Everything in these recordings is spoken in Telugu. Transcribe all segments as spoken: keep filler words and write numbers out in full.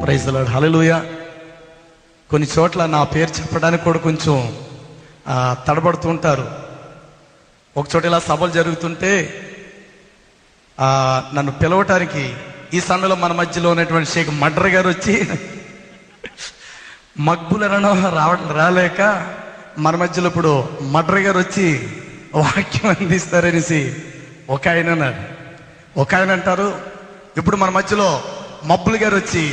ప్రైజ్ ది లార్డ్, హల్లెలూయా. కొన్ని చోట్ల నా పేరు చెప్పడానికి కూడా కొంచెం తడబడుతూ ఉంటారు. ఒక చోట ఇలా సభలు జరుగుతుంటే నన్ను పిలవటానికి ఈ సమయంలో మన మధ్యలో ఉన్నటువంటి షేక్ మడ్ర గారు వచ్చి మక్బుల్ అనడం రావడం రాలేక మన మధ్యలో ఇప్పుడు మడ్ర గారు వచ్చి వాక్యం అందిస్తారనేసి ఒక ఆయన అన్నారు. ఒక ఆయన అంటారు, ఇప్పుడు మన మధ్యలో మబ్బుల్ గారు వచ్చి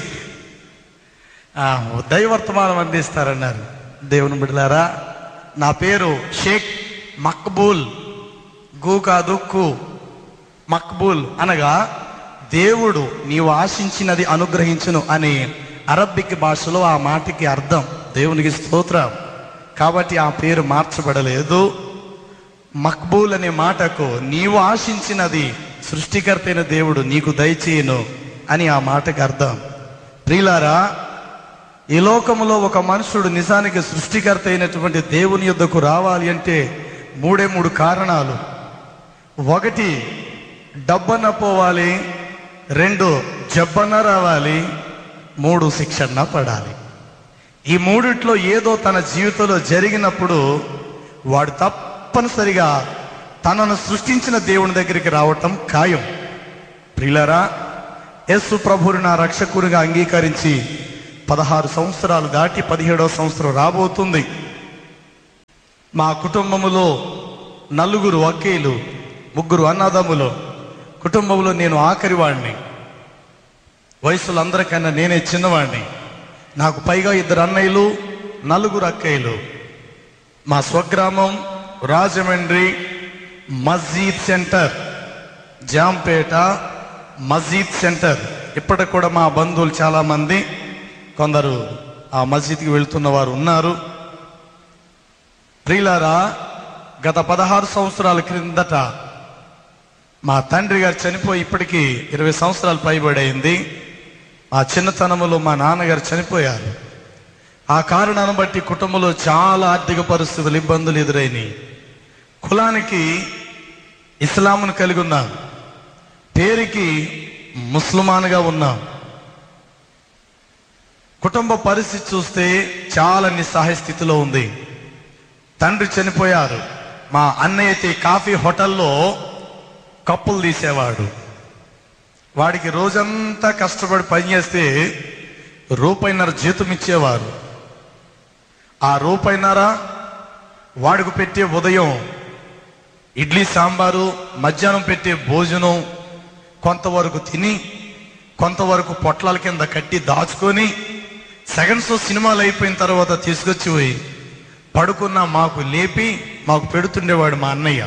దైవర్తమానం అందిస్తారన్నారు. దేవుని బిడ్డలారా, నా పేరు షేక్ మక్బూల్. గు కాదు కు, మక్బూల్ అనగా దేవుడు నీవు ఆశించినది అనుగ్రహించును అని అరబ్బిక్ భాషలో ఆ మాటకి అర్థం. దేవునికి స్తోత్రం. కాబట్టి ఆ పేరు మార్చబడలేదు. మక్బూల్ అనే మాటకు నీవు ఆశించినది సృష్టికర్త అయిన దేవుడు నీకు దయచేయను అని ఆ మాటకి అర్థం. ప్రియులారా, ఈ లోకములో ఒక మనుషుడు నిజానికి సృష్టికర్త అయినటువంటి దేవుని యొద్దకు రావాలి అంటే మూడే మూడు కారణాలు. ఒకటి, డబ్బన్న పోవాలి. రెండు, జబ్బన్న రావాలి. మూడు, శిక్షణ పడాలి. ఈ మూడిట్లో ఏదో తన జీవితంలో జరిగినప్పుడు వాడు తప్పనిసరిగా తనను సృష్టించిన దేవుని దగ్గరికి రావటం ఖాయం. ప్రియులారా, యేసు ప్రభువుని నా రక్షకునిగా అంగీకరించి పదహారు సంవత్సరాలు దాటి పదిహేడవ సంవత్సరం రాబోతుంది. మా కుటుంబములో నలుగురు అక్కేలు, ముగ్గురు అన్నదమ్ములు. కుటుంబంలో నేను ఆఖరి వాడిని. వయసులో అందరికన్నా నేనే చిన్నవాడిని. నాకు పైగా ఇద్దరు అన్నయ్యలు, నలుగురు అక్కయ్యలు. మా స్వగ్రామం రాజమండ్రి మస్జీద్ సెంటర్, జాంపేట మస్జీద్ సెంటర్. ఇప్పటికి కూడా మా బంధువులు చాలామంది కొందరు ఆ మస్జిద్కి వెళ్తున్న వారు ఉన్నారు. ప్రియులారా, గత పదహారు సంవత్సరాల క్రిందట మా తండ్రి గారు చనిపోయి ఇప్పటికీ ఇరవై సంవత్సరాలు పైబడైంది. మా చిన్నతనంలో మా నాన్నగారు చనిపోయారు. ఆ కారణాన్ని బట్టి కుటుంబంలో చాలా ఆర్థిక పరిస్థితులు, ఇబ్బందులు ఎదురైనాయి. కులానికి ఇస్లాంను కలిగి ఉన్నాం, పేరుకి ముస్లిమాన్గా ఉన్నాం. కుటుంబ పరిస్థితి చూస్తే చాలా నిస్సహాయ స్థితిలో ఉంది. తండ్రి చనిపోయారు. మా అన్నయ్య అయితే కాఫీ హోటల్లో కప్పులు తీసేవాడు. వాడికి రోజంతా కష్టపడి పనిచేస్తే రూపాయిన్నర జీతం ఇచ్చేవారు. ఆ రూపాయిన్నర వాడికి పెట్టే ఉదయం ఇడ్లీ సాంబారు, మధ్యాహ్నం పెట్టే భోజనం కొంతవరకు తిని కొంతవరకు పొట్లాల కింద కట్టి దాచుకొని సెకండ్ షో సినిమాలు అయిపోయిన తర్వాత తీసుకొచ్చి పోయి పడుకున్న మాకు లేపి మాకు పెడుతుండేవాడు మా అన్నయ్య.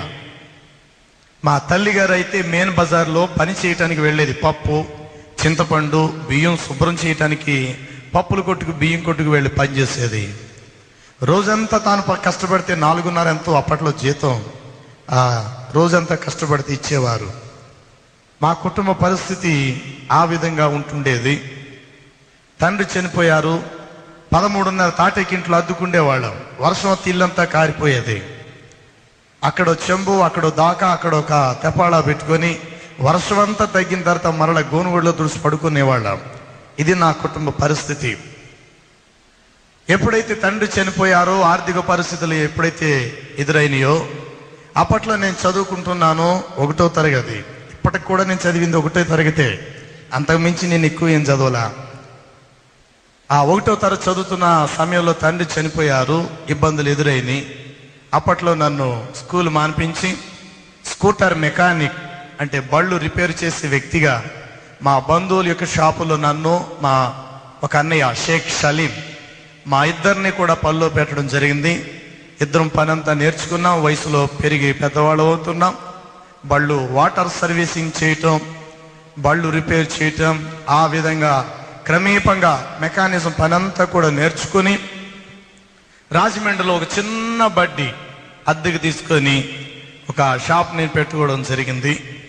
మా తల్లిగారు అయితే మెయిన్ బజార్లో పని చేయటానికి వెళ్ళేది. పప్పు, చింతపండు, బియ్యం శుభ్రం చేయటానికి పప్పుల కొట్టుకు బియ్యం కొట్టుకు వెళ్ళి పనిచేసేది. రోజంతా తాను కష్టపడితే నాలుగున్నర ఎంతో అప్పట్లో జీతం. ఆ రోజంతా కష్టపడితే ఇచ్చేవారు. మా కుటుంబ పరిస్థితి ఆ విధంగా ఉంటుండేది. తండ్రి చనిపోయారు. పదమూడున్నర తాటేకింట్లో అద్దుకుండేవాళ్ళం. వర్షం ఇల్లంతా కారిపోయేది. అక్కడ చెంబు, అక్కడ దాకా, అక్కడ ఒక తెపాళా పెట్టుకొని వర్షం అంతా తగ్గిన తర్వాత మరల గోనుగుడిలో తుడిసి పడుకునేవాళ్ళం. ఇది నా కుటుంబ పరిస్థితి. ఎప్పుడైతే తండ్రి చనిపోయారో, ఆర్థిక పరిస్థితులు ఎప్పుడైతే ఎదురైనాయో, అప్పట్లో నేను చదువుకుంటున్నాను ఒకటో తరగతి. ఇప్పటికి కూడా నేను చదివింది ఒకటో తరగతే, అంతకుమించి నేను ఎక్కువ ఏం చదవలా. ఆ ఒకటో తరగతి చదువుతున్న సమయంలో తండ్రి చనిపోయారు. ఇబ్బందులు ఎదురైనాయి. అప్పట్లో నన్ను స్కూల్ మాన్పించి స్కూటర్ మెకానిక్ అంటే బళ్ళు రిపేర్ చేసే వ్యక్తిగా మా బంధువుల యొక్క షాపులో నన్ను, మా ఒక అన్నయ్య షేక్ సలీం, మా ఇద్దరిని కూడా పనిలో పెట్టడం జరిగింది. ఇద్దరం పని అంతా నేర్చుకున్నాం. వయసులో పెరిగి పెద్దవాళ్ళు అవుతున్నాం. బళ్ళు వాటర్ సర్వీసింగ్ చేయటం, బళ్ళు రిపేర్ చేయటం, ఆ విధంగా క్రమేపంగా మెకానిజం పని అంతా కూడా నేర్చుకుని రాజమండ్రిలో ఒక చిన్న బడ్డీ అద్దెకు తీసుకొని ఒక షాప్ నేను పెట్టుకోవడం జరిగింది.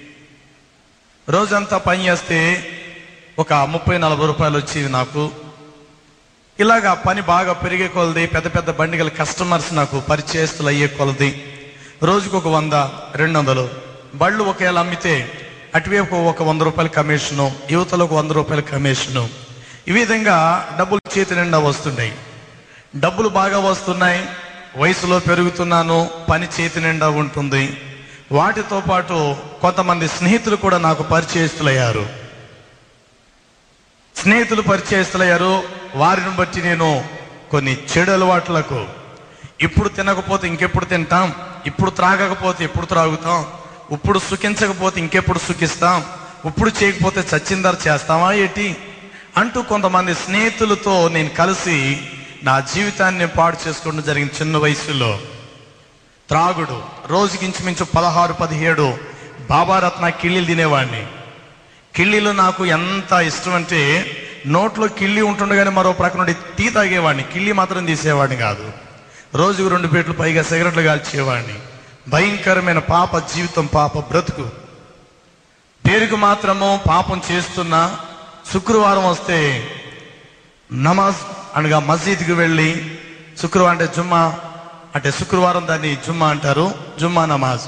రోజంతా పని చేస్తే ఒక ముప్పై నలభై రూపాయలు వచ్చేవి నాకు. ఇలాగా పని బాగా పెరిగే కొలది, పెద్ద పెద్ద బండిగల కస్టమర్స్ నాకు పరిచయస్తులు అయ్యే కొలది రోజుకు ఒక వంద రెండు వందలు బళ్ళు ఒకవేళ అమ్మితే అటువైపు ఒక వంద రూపాయల కమిషను, యువతలకు వంద రూపాయల కమిషను. ఈ విధంగా డబ్బులు చేతి నిండా వస్తున్నాయి. డబ్బులు బాగా వస్తున్నాయి, వయసులో పెరుగుతున్నాను, పని చేతి నిండా ఉంటుంది. వాటితో పాటు కొంతమంది స్నేహితులు కూడా నాకు పరిచయస్తులయ్యారు. స్నేహితులు పరిచయస్తులయ్యారు వారిని బట్టి నేను కొన్ని చెడు అలవాట్లకు, ఇప్పుడు తినకపోతే ఇంకెప్పుడు తింటాం, ఇప్పుడు త్రాగకపోతే ఎప్పుడు త్రాగుతాం, ఇప్పుడు సుఖించకపోతే ఇంకెప్పుడు సుఖిస్తాం, ఇప్పుడు చేయకపోతే చచ్చిందర చేస్తామా ఏంటి అంటూ కొంతమంది స్నేహితులతో నేను కలిసి నా జీవితాన్ని పాడు చేసుకోవడం జరిగింది. చిన్న వయసులో త్రాగుడు, రోజుకి ఇంచుమించు పదహారు పదిహేడు బాబారత్న కిళ్ళీలు తినేవాడిని. కిళ్ళీలు నాకు ఎంత ఇష్టం అంటే, నోట్లో కిళ్ళి ఉంటుండగానే మరో ప్రక్క నుండి టీ తాగేవాడిని, కిళ్ళి మాత్రం తీసేవాడిని కాదు. రోజుకు రెండు పేట్లు పైగా సిగరెట్లు కాల్చేవాడిని. భయంకరమైన పాప జీవితం, పాప బ్రతుకు. పేరుకు మాత్రము పాపం చేస్తున్నా శుక్రవారం వస్తే నమాజ్ అనగా మసీద్కి వెళ్ళి, శుక్రవారం అంటే జుమ్మా అంటే శుక్రవారం దాన్ని జుమ్మా అంటారు, జుమ్మా నమాజ్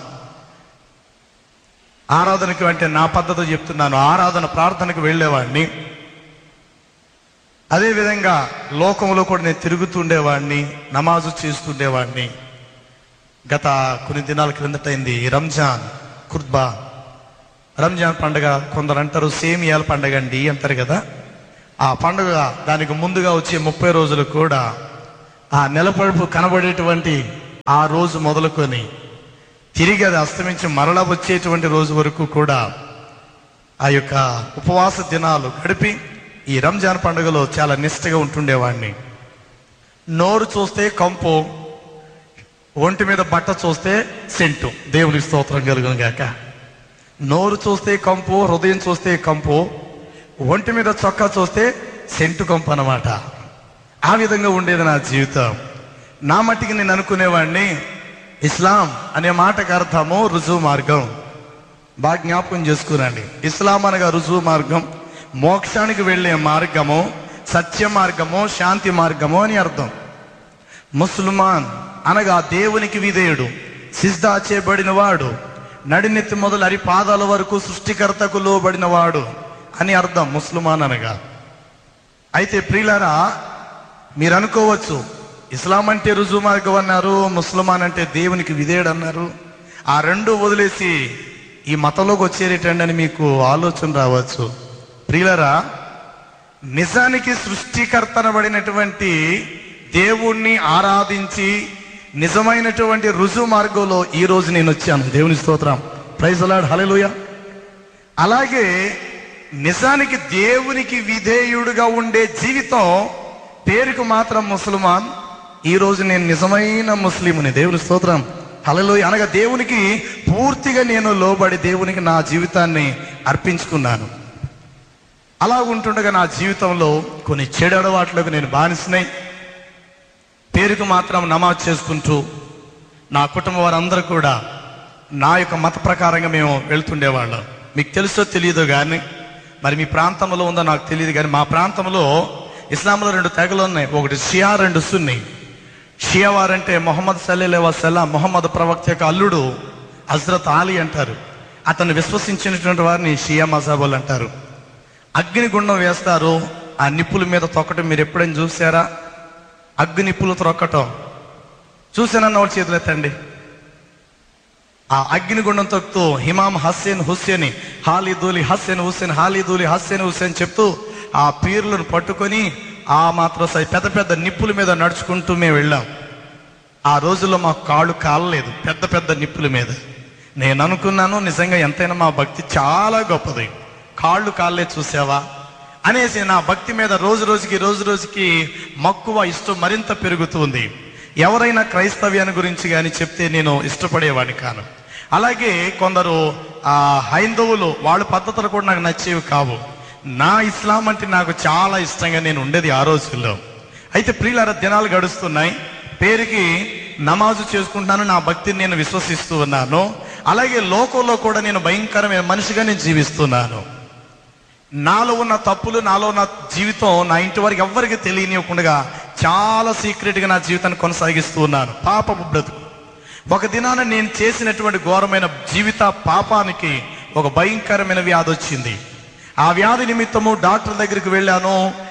ఆరాధనకి అంటే నా పద్ధతి చెప్తున్నాను, ఆరాధన ప్రార్థనకు వెళ్ళేవాడిని. అదేవిధంగా లోకంలో కూడా నేను తిరుగుతుండేవాడిని, నమాజు చేస్తుండేవాడిని. గత కొన్ని దినాల క్రిందటైంది రంజాన్ కుర్బా. రంజాన్ పండుగ కొందరు అంటారు సేమియాల పండుగ అండి అంటారు కదా. ఆ పండుగ దానికి ముందుగా వచ్చే ముప్పై రోజులు కూడా ఆ నెలపడుపు కనబడేటువంటి ఆ రోజు మొదలుకొని తిరిగి అది అస్తమించి మరలా వచ్చేటువంటి రోజు వరకు కూడా ఆ యొక్క ఉపవాస దినాలు గడిపి ఈ రంజాన్ పండుగలో చాలా నిష్ఠగా ఉంటుండేవాడిని. నోరు చూస్తే కంపు, ఒంటి మీద బట్ట చూస్తే సెంటు. దేవునికి స్తోత్రం కలుగును గాక. నోరు చూస్తే కంపు, హృదయం చూస్తే కంపు, ఒంటి మీద చొక్కా చూస్తే సెంటు కంపు అన్నమాట. ఆ విధంగా ఉండేది నా జీవితం. నా మట్టికి నేను అనుకునేవాడిని ఇస్లాం అనే మాటకు అర్థము రుజువు మార్గం. బాగా జ్ఞాపకం చేసుకురండి. ఇస్లాం అనగా రుజువు మార్గం, మోక్షానికి వెళ్ళే మార్గము, సత్య మార్గము, శాంతి మార్గము అని అర్థం. ముస్లిమాన్ అనగా దేవునికి విధేయుడు, సిజ్దా చేయబడిన వాడు, నడినెత్తి మొదలు అరి పాదాల వరకు సృష్టికర్తకు లోబడిన వాడు అని అర్థం ముస్లిమాన్ అనగా. అయితే ప్రియులారా, మీరు అనుకోవచ్చు ఇస్లాం అంటే రుజువు మార్గం అన్నారు, ముస్లిమాన్ అంటే దేవునికి విధేయుడు అన్నారు, ఆ రెండు వదిలేసి ఈ మతంలోకి వచ్చేరేటండి అని మీకు ఆలోచన రావచ్చు. ప్రియులారా, నిజానికి సృష్టికర్తనబడినటువంటి దేవుణ్ణి ఆరాధించి నిజమైనటువంటి రుజువు మార్గంలో ఈ రోజు నేను వచ్చాను. దేవుని స్తోత్రం, ప్రైజ్ ది లార్డ్, హల్లెలూయా. అలాగే నిజానికి దేవునికి విధేయుడుగా ఉండే జీవితం పేరుకు మాత్రం ముస్లిమాన్. ఈ రోజు నేను నిజమైన ముస్లింని. దేవుని స్తోత్రం, హల్లెలూయా. అనగా దేవునికి పూర్తిగా నేను లోబడి దేవునికి నా జీవితాన్ని అర్పించుకున్నాను. అలా ఉంటుండగా నా జీవితంలో కొన్ని చెడు అలవాట్లకు నేను బానిసనై పేరుకు మాత్రం నమాజ్ చేసుకుంటూ నా కుటుంబం వారందరూ కూడా నా యొక్క మత ప్రకారంగా మేము వెళ్తుండేవాళ్ళం. మీకు తెలుసో తెలియదో కానీ, మరి మీ ప్రాంతంలో ఉందో నాకు తెలియదు కానీ, మా ప్రాంతంలో ఇస్లాంలో రెండు తెగలు ఉన్నాయి. ఒకటి షియా, రెండు సున్నీ. షియా వారంటే మొహమ్మద్ సల్లల్లాహు అలైహి వసల్లం, మొహమ్మద్ ప్రవక్త యొక్క అల్లుడు హజ్రత్ ఆలీ అంటారు. అతను విశ్వసించినటువంటి వారిని షియా మజహబులు అంటారు. అగ్నిగుండం వేస్తారు, ఆ నిప్పుల మీద తొక్కటం మీరు ఎప్పుడైనా చూసారా? అగ్ని నిప్పులు త్రొక్కటం చూసానన్న వాళ్ళ చేతులు ఎత్తండి. ఆ అగ్నిగుండం తొక్కుతూ హిమామ్ హస్సేన్ హుస్సేన్ హాలిదూలి హస్సేన్ హుస్సేన్ హాలిదూలి హస్సేన్ హుస్సేన్ చెప్తూ ఆ పీర్లను పట్టుకొని ఆ మాత్రం పెద్ద పెద్ద నిప్పుల మీద నడుచుకుంటూ మేము వెళ్ళాం. ఆ రోజుల్లో మాకు కాళ్ళు కాలలేదు, పెద్ద పెద్ద నిప్పుల మీద. నేను అనుకున్నాను నిజంగా ఎంతైనా మా భక్తి చాలా గొప్పది, కాళ్ళు కాళ్ళే చూసావా అనేసి నా భక్తి మీద రోజు రోజుకి రోజు రోజుకి మక్కువ, ఇష్టం మరింత పెరుగుతుంది. ఎవరైనా క్రైస్తవ్యాన్ని గురించి కానీ చెప్తే నేను ఇష్టపడేవాడిని కాను. అలాగే కొందరు ఆ హైందవులు వాళ్ళ పద్ధతులు కూడా నాకు నచ్చేవి కావు. నా ఇస్లాం అంటే నాకు చాలా ఇష్టంగా నేను ఉండేది ఆ రోజుల్లో. అయితే ప్రియులారా, దినాలు గడుస్తున్నాయి, పేరుకి నమాజు చేసుకుంటున్నాను, నా భక్తిని నేను విశ్వసిస్తూ ఉన్నాను. అలాగే లోకంలో కూడా నేను భయంకరమైన మనిషిగా నేను జీవిస్తున్నాను. నాలో ఉన్న తప్పులు, నాలో ఉన్న జీవితం నా ఇంటి వారికి ఎవ్వరికి తెలియనివ్వకుండా చాలా సీక్రెట్గా నా జీవితాన్ని కొనసాగిస్తూ ఉన్నాను. పాపపు బ్రతుకు. ఒక దినాన నేను చేసినటువంటి ఘోరమైన జీవిత పాపానికి ఒక భయంకరమైన వ్యాధి వచ్చింది. ఆ వ్యాధి నిమిత్తము డాక్టర్ దగ్గరికి వెళ్ళాను.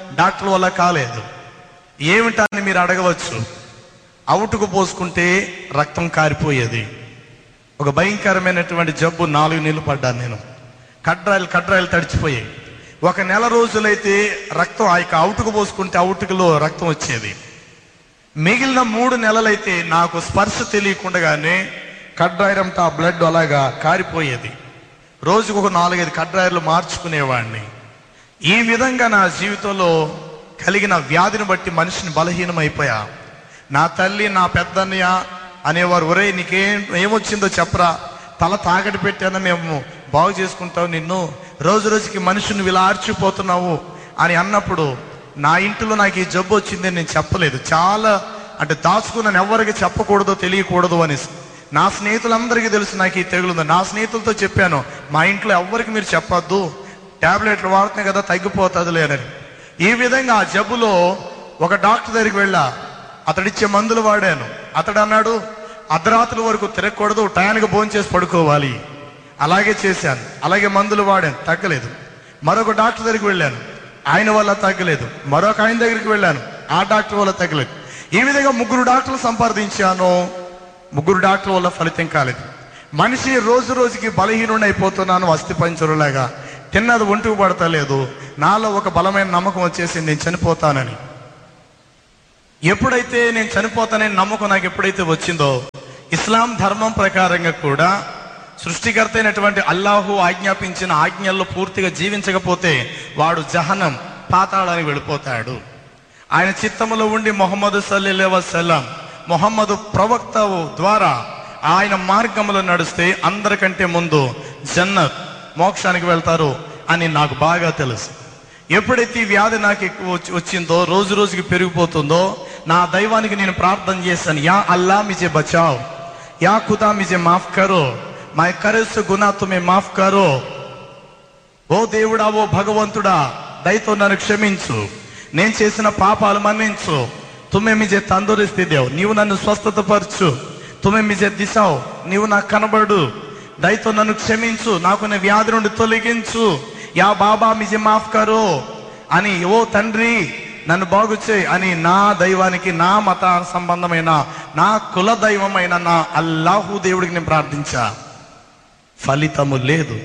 డాక్టర్ వల్ల కాలేదు. ఏమిటని మీరు అడగవచ్చు. అవుటుకు పోసుకుంటే రక్తం కారిపోయేది. ఒక భయంకరమైనటువంటి జబ్బు, నాలుగు నెలలు పడ్డాను నేను. కడ్రాయిలు కడ్రాయిలు తడిచిపోయాయి. ఒక నెల రోజులైతే రక్తం ఆ యొక్క అవుటుకు పోసుకుంటే అవుటుకులో రక్తం వచ్చేది. మిగిలిన మూడు నెలలైతే నాకు స్పర్శ తెలియకుండానే కడ్రాయిలంతా ఆ బ్లడ్ అలాగా కారిపోయేది. రోజుకు ఒక నాలుగైదు కడ్రాయిలు మార్చుకునేవాడిని. ఈ విధంగా నా జీవితంలో కలిగిన వ్యాధిని బట్టి మనిషిని బలహీనమైపోయా. నా తల్లి, నా పెద్దన్నయ్య అనేవారు, ఒరే నీకేం ఏమొచ్చిందో చెప్పరా, తల తాకటి పెట్టాను, మేము బాగు చేసుకుంటావు నిన్ను, రోజు రోజుకి మనిషిని ఇలా ఆర్చిపోతున్నావు అని అన్నప్పుడు నా ఇంటిలో నాకు ఈ జబ్బు వచ్చింది నేను చెప్పలేదు. చాలా అంటే దాచుకున్నాను, ఎవరికి చెప్పకూడదు, తెలియకూడదు అనేసి. నా స్నేహితులందరికీ తెలుసు నాకు ఈ తెగులుంది. నా స్నేహితులతో చెప్పాను, మా ఇంట్లో ఎవరికి మీరు చెప్పొద్దు, టాబ్లెట్లు వాడుతున్నాయి కదా తగ్గిపోతుంది లేనని. ఈ విధంగా ఆ జబ్బులో ఒక డాక్టర్ దగ్గరికి వెళ్ళా. అతడిచ్చే మందులు వాడాను. అతడు అన్నాడు, అర్ధరాత్రి వరకు తిరగకూడదు, టయానికి భోజనం చేసి పడుకోవాలి. అలాగే చేశాను. అలాగే మందులు వాడాను, తగ్గలేదు. మరొక డాక్టర్ దగ్గరికి వెళ్ళాను, ఆయన వల్ల తగ్గలేదు. మరొక ఆయన దగ్గరికి వెళ్ళాను, ఆ డాక్టర్ వల్ల తగ్గలేదు. ఈ విధంగా ముగ్గురు డాక్టర్లు సంపాదించాను. ముగ్గురు డాక్టర్ వల్ల ఫలితం కాలేదు. మనిషి రోజు రోజుకి బలహీనుడు అయిపోతున్నాను, అస్థి పంచరులాగా. తిన్నది ఒంటికి పడతలేదు. నాలో ఒక బలమైన నమ్మకం వచ్చేసి నేను చనిపోతానని. ఎప్పుడైతే నేను చనిపోతానని నమ్మకం నాకు ఎప్పుడైతే వచ్చిందో, ఇస్లాం ధర్మం ప్రకారంగా కూడా సృష్టికర్త అయినటువంటి అల్లాహు ఆజ్ఞాపించిన ఆజ్ఞల్లో పూర్తిగా జీవించకపోతే వాడు జహన్నం, పాతాళానికి వెళ్ళిపోతాడు. ఆయన చిత్తములో ఉండి మొహమ్మదు సల్లల్లాహు అలైహి వసల్లం, మొహమ్మదు ప్రవక్త ద్వారా ఆయన మార్గంలో నడిస్తే అందరికంటే ముందు జన్నత్, మోక్షానికి వెళ్తారు అని నాకు బాగా తెలుసు. ఎప్పుడైతే ఈ వ్యాధి నాకు ఎక్కువ వచ్చిందో, రోజు రోజుకి పెరిగిపోతుందో, నా దైవానికి నేను ప్రార్థన చేశాను, యా అల్లా ముझे బచావ్, యా ఖుదా ముझे మాఫ్ కరో, మై కరేస్ గునా తుమే మాఫ్ కరో. ఓ దేవుడా, ఓ భగవంతుడా, దయతో నన్ను క్షమించు, నేను చేసిన పాపాలు మన్నించు. తుమ్మే ముझे తందూరిస్తి దేవ్, నీవు నన్ను స్వస్థత పరచు. తుమ్మే ముझे దిశావ్, నీవు నాకు కనబడు, దయతో నన్ను క్షమించు, నాకు నీ వ్యాధి నుండి తొలగించు. యా బాబా ముझे మాఫ్ కరో అని, ఓ తండ్రి నన్ను బాగు చేయి అని నా దైవానికి, నా మత సంబంధమైన, నా కుల దైవమైన నా అల్లాహు దేవుడికి నేను ప్రార్థించా. ఫలితము లేదు.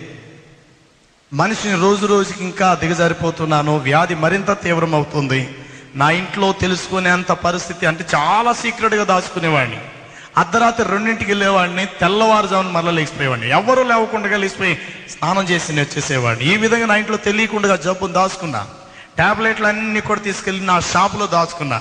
మనిషిని రోజు రోజుకి ఇంకా దిగజారిపోతున్నాను. వ్యాధి మరింత తీవ్రం అవుతుంది. నా ఇంట్లో తెలుసుకునేంత పరిస్థితి, అంటే చాలా సీక్రెట్గా దాచుకునేవాడిని. అర్ధరాత్రి రెండింటికి వెళ్ళేవాడిని, తెల్లవారుజామున మరలా లేచిపోయేవాడిని. ఎవరు లేవకుండా లేచిపోయి స్నానం చేసి వచ్చేసేవాడిని. ఈ విధంగా నా ఇంట్లో తెలియకుండా జబ్బును దాచుకున్నా. ట్యాబ్లెట్లు అన్ని కూడా తీసుకెళ్ళి నా షాపులో దాచుకున్నా.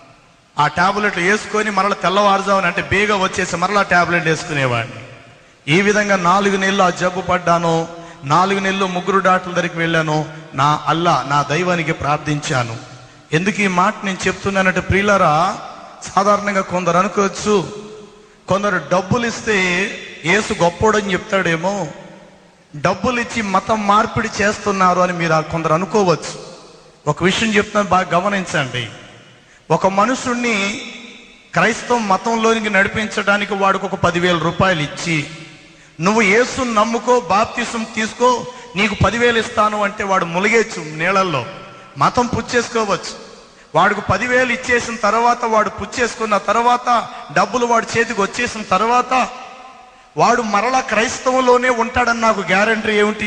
ఆ ట్యాబ్లెట్లు వేసుకొని మరలా తెల్లవారుజామున అంటే బేగా వచ్చేసి మరలా ట్యాబ్లెట్ వేసుకునేవాడిని. ఈ విధంగా నాలుగు నెలలు ఆ జబ్బు పడ్డాను. నాలుగు నెలలు ముగ్గురు డాక్టర్ల దగ్గరికి వెళ్ళాను. నా అల్లా, నా దైవానికి ప్రార్థించాను. ఎందుకు ఈ మాట నేను చెప్తున్నానంటే, ప్రియులారా, సాధారణంగా కొందరు అనుకోవచ్చు, కొందరు డబ్బులు ఇస్తే యేసు గొప్పోడని చెప్తాడేమో, డబ్బులు ఇచ్చి మతం మార్పిడి చేస్తున్నారు అని మీరు కొందరు అనుకోవచ్చు. ఒక విషయం చెప్తున్నాను, బాగా గమనించండి. ఒక మనుషుణ్ణి క్రైస్తవ మతంలోనికి నడిపించడానికి వాడికి ఒక పదివేల రూపాయలు ఇచ్చి, నువ్వు యేసుని నమ్ముకో, బాప్తిసం తీసుకో, నీకు పదివేలు ఇస్తాను అంటే వాడు ములిగేచ్చు నీళ్ళల్లో, మతం పుచ్చేసుకోవచ్చు. వాడికి పదివేలు ఇచ్చేసిన తర్వాత, వాడు పుచ్చేసుకున్న తర్వాత, డబ్బులు వాడి చేతికి వచ్చేసిన తర్వాత వాడు మరలా క్రైస్తవంలోనే ఉంటాడని నాకు గ్యారంటీ ఏమిటి?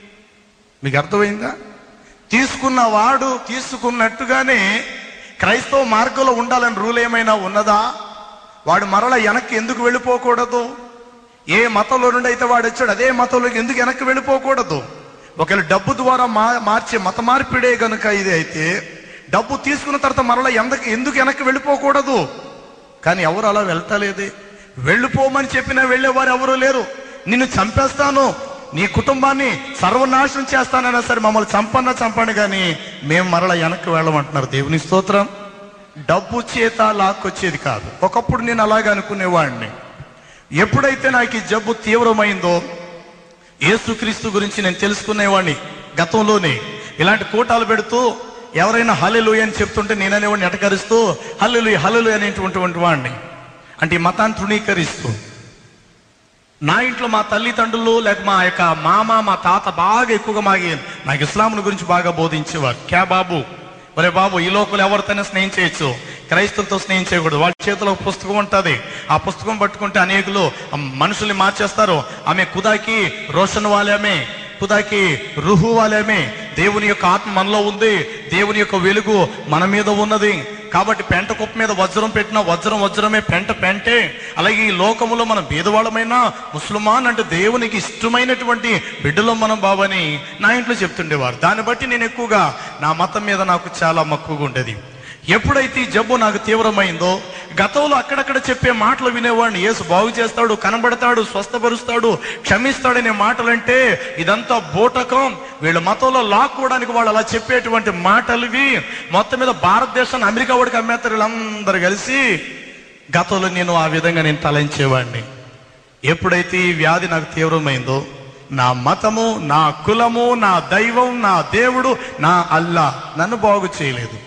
మీకు అర్థమైందా? తీసుకున్న వాడు తీసుకున్నట్టుగానే క్రైస్తవ మార్గంలో ఉండాలని రూల్ ఏమైనా ఉన్నదా? వాడు మరలా వెనక్కి ఎందుకు వెళ్ళిపోకూడదు? ఏ మతంలో నుండి అయితే వాడు వచ్చాడు అదే మతంలోకి ఎందుకు వెనక్కి వెళ్ళిపోకూడదు? ఒకవేళ డబ్బు ద్వారా మా మార్చే మత మార్పిడే గనుక ఇది అయితే, డబ్బు తీసుకున్న తర్వాత మరలా ఎందుకు ఎందుకు వెనక్కి వెళ్ళిపోకూడదు? కానీ ఎవరు అలా వెళ్తలేదే. వెళ్ళిపోమని చెప్పినా వెళ్ళేవారు ఎవరు లేరు. నిన్ను చంపేస్తాను, నీ కుటుంబాన్ని సర్వనాశనం చేస్తానన్నా సరే మమ్మల్ని చంపన్నా చంపండి, కానీ మేము మరలా వెనక్కి వెళ్ళమంటున్నారు. దేవుని స్తోత్రం. డబ్బు చేత లాక్కొచ్చేది కాదు. ఒకప్పుడు నేను అలాగే అనుకునేవాడిని. ఎప్పుడైతే నాకు ఈ జబ్బు తీవ్రమైందో, యేసుక్రీస్తు గురించి నేను తెలుసుకునేవాడిని. గతంలోనే ఇలాంటి కూటాలు పెడుతూ ఎవరైనా హల్లెలూయా అని చెప్తుంటే నేననేవాడిని ఎటకరిస్తూ హల్లెలూయా హల్లెలూయా అనేటువంటి వాడిని, అంటే ఈ మతాన్ని తృణీకరిస్తూ. నా ఇంట్లో మా తల్లిదండ్రులు లేక మా యొక్క మామ, మా తాత బాగా ఎక్కువగా మాగి నాకు ఇస్లాంల గురించి బాగా బోధించేవారు. క్యా బాబు, ఒరే బాబు, ఈ లోకలు ఎవరితోనే స్నేహం చేయొచ్చు, క్రైస్తవులతో స్నేహం చేయకూడదు. వాళ్ళ చేతిలో ఒక పుస్తకం ఉంటుంది, ఆ పుస్తకం పట్టుకుంటే అనేకులు మనుషుల్ని మార్చేస్తారు. ఆమె ఖుదాకి రోషన్ వాలేమే, ఖుదాకి రుహు వాలేమే. దేవుని యొక్క ఆత్మ మనలో ఉంది, దేవుని యొక్క వెలుగు మన మీద ఉన్నది. కాబట్టి పెంట కుప్ప మీద వజ్రం పెట్టినా వజ్రం వజ్రమే, పెంట పెంటే. అలాగే ఈ లోకములో మనం భేదవాళ్ళమైనా ముస్లిమాన్ అంటే దేవునికి ఇష్టమైనటువంటి బిడ్డలో మనం బాబని నా ఇంట్లో చెప్తుండేవారు. దాన్ని బట్టి నేను ఎక్కువగా నా మతం మీద నాకు చాలా మక్కువగా ఉండేది. ఎప్పుడైతే ఈ జబ్బు నాకు తీవ్రమైందో, గతంలో అక్కడక్కడ చెప్పే మాటలు వినేవాడిని. యేసు బాగు చేస్తాడు, కనబడతాడు, స్వస్థపరుస్తాడు, క్షమిస్తాడనే మాటలంటే ఇదంతా బూటకం, వీళ్ళ మతంలో లాక్కోవడానికి వాళ్ళు అలా చెప్పేటువంటి మాటలువి. మొత్తం మీద భారతదేశాన్ని అమెరికా వాడికి అమ్మేస్తారు వీళ్ళందరూ కలిసి. గతంలో నేను ఆ విధంగా నేను తలంచేవాడిని. ఎప్పుడైతే ఈ వ్యాధి నాకు తీవ్రమైందో, నా మతము, నా కులము, నా దైవం, నా దేవుడు, నా అల్లా నన్ను బాగు చేయలేదు.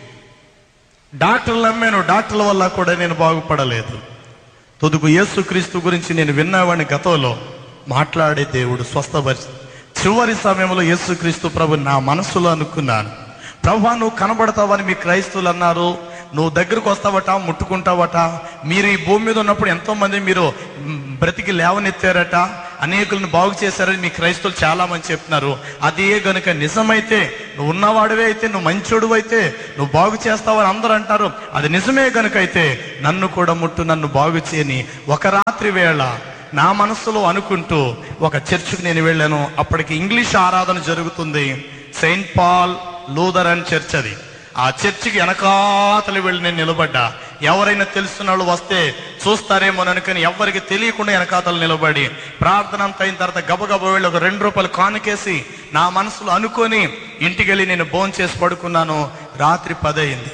డాక్టర్లు నమ్మాను, డాక్టర్ల వల్ల కూడా నేను బాగుపడలేదు. తుదుకు యేసుక్రీస్తు గురించి నేను విన్నవాడిని, గతంలో మాట్లాడే దేవుడు స్వస్థపరిచి. చివరి సమయంలో యేసుక్రీస్తు ప్రభు నా మనసులో అనుకున్నాను, ప్రభు నువ్వు కనబడతావని మీ క్రైస్తవులు అన్నారు, నువ్వు దగ్గరకు వస్తావట, ముట్టుకుంటావట. మీరు ఈ భూమి మీద ఉన్నప్పుడు ఎంతో మంది మీరు బ్రతికి లేవనెత్తారట, అనేకులను బాగు చేశారని మీ క్రైస్తవులు చాలా మంది చెప్తున్నారు. అదే గనుక నిజమైతే, నువ్వు ఉన్నవాడివే అయితే, నువ్వు మంచోడు అయితే నువ్వు బాగు చేస్తావని అందరూ అంటారు. అది నిజమే గనుక అయితే నన్ను కూడా ముట్టు, నన్ను బాగు చేయని ఒక రాత్రి వేళ నా మనసులో అనుకుంటూ ఒక చర్చికి నేను వెళ్ళాను. అప్పటికి ఇంగ్లీష్ ఆరాధన జరుగుతుంది, సెయింట్ పాల్ లూథరన్ చర్చ్ అది. ఆ చర్చికి వెనకాతలు వెళ్ళి నేను నిలబడ్డా. ఎవరైనా తెలుసున్న వాళ్ళు వస్తే చూస్తారేమో అనుకుని ఎవరికి తెలియకుండా వెనకాతలు నిలబడి ప్రార్థన అంతా అయిన తర్వాత గబగబ వెళ్ళి ఒక రెండు రూపాయలు కానుకేసి నా మనసులో అనుకొని ఇంటికి వెళ్ళి నేను భోజనం చేసి పడుకున్నాను. రాత్రి పది అయింది.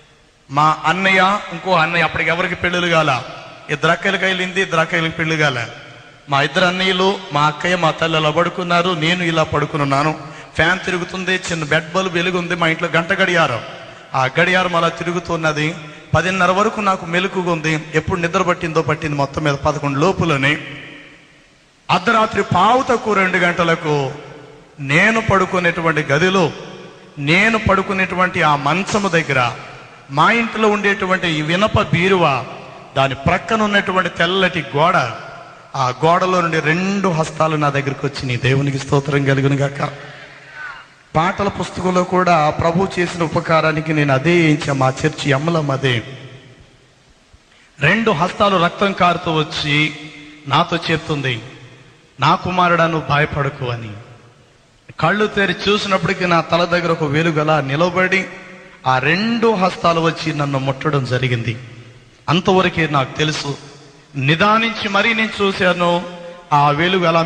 మా అన్నయ్య, ఇంకో అన్నయ్య, అప్పటికి ఎవరికి పెళ్ళిళ్ళు కాల, ఇద్దరు అక్కలకి వెళ్ళింది, ఇద్దరు అక్కలకి పెళ్లి కాల. మా ఇద్దరు అన్నయ్యలు, మా అక్కయ్య, మా తల్లి అలా పడుకున్నారు, నేను ఇలా పడుకున్నాను. ఫ్యాన్ తిరుగుతుంది, చిన్న బెడ్ బల్బ్ వెలుగుంది, మా ఇంట్లో గంట గడియారం, ఆ గడియారం అలా తిరుగుతున్నది. పదిన్నర వరకు నాకు మెలకుగా ఉంది. ఎప్పుడు నిద్ర పట్టిందో పట్టింది, మొత్తం మీద పదకొండు లోపులని. అర్ధరాత్రి పావు తక్కువ రెండు గంటలకు నేను పడుకునేటువంటి గదిలో, నేను పడుకునేటువంటి ఆ మంచము దగ్గర, మా ఇంట్లో ఉండేటువంటి ఈ వినప బీరువా, దాని ప్రక్కన ఉన్నటువంటి తెల్లటి గోడ, ఆ గోడలో నుండి రెండు హస్తాలు నా దగ్గరికి వచ్చి, నీ దేవునికి స్తోత్రం కలుగును గాక. పాటల పుస్తకంలో కూడా ప్రభు చేసిన ఉపకారానికి నేను అదే వేయించా, మా చర్చి అమ్మలం అదే. రెండు హస్తాలు రక్తం కారుతూ వచ్చి నాతో చెప్తుంది, నా కుమారుడా నువ్వు భయపడకు అని. కళ్ళు తెరి చూసినప్పటికీ నా తల దగ్గర ఒక వెలుగలా నిలబడి ఆ రెండు హస్తాలు వచ్చి నన్ను ముట్టడం జరిగింది. అంతవరకే నాకు తెలుసు. నిదానించి మరీ నేను చూశాను, ఆ వెలుగు అలా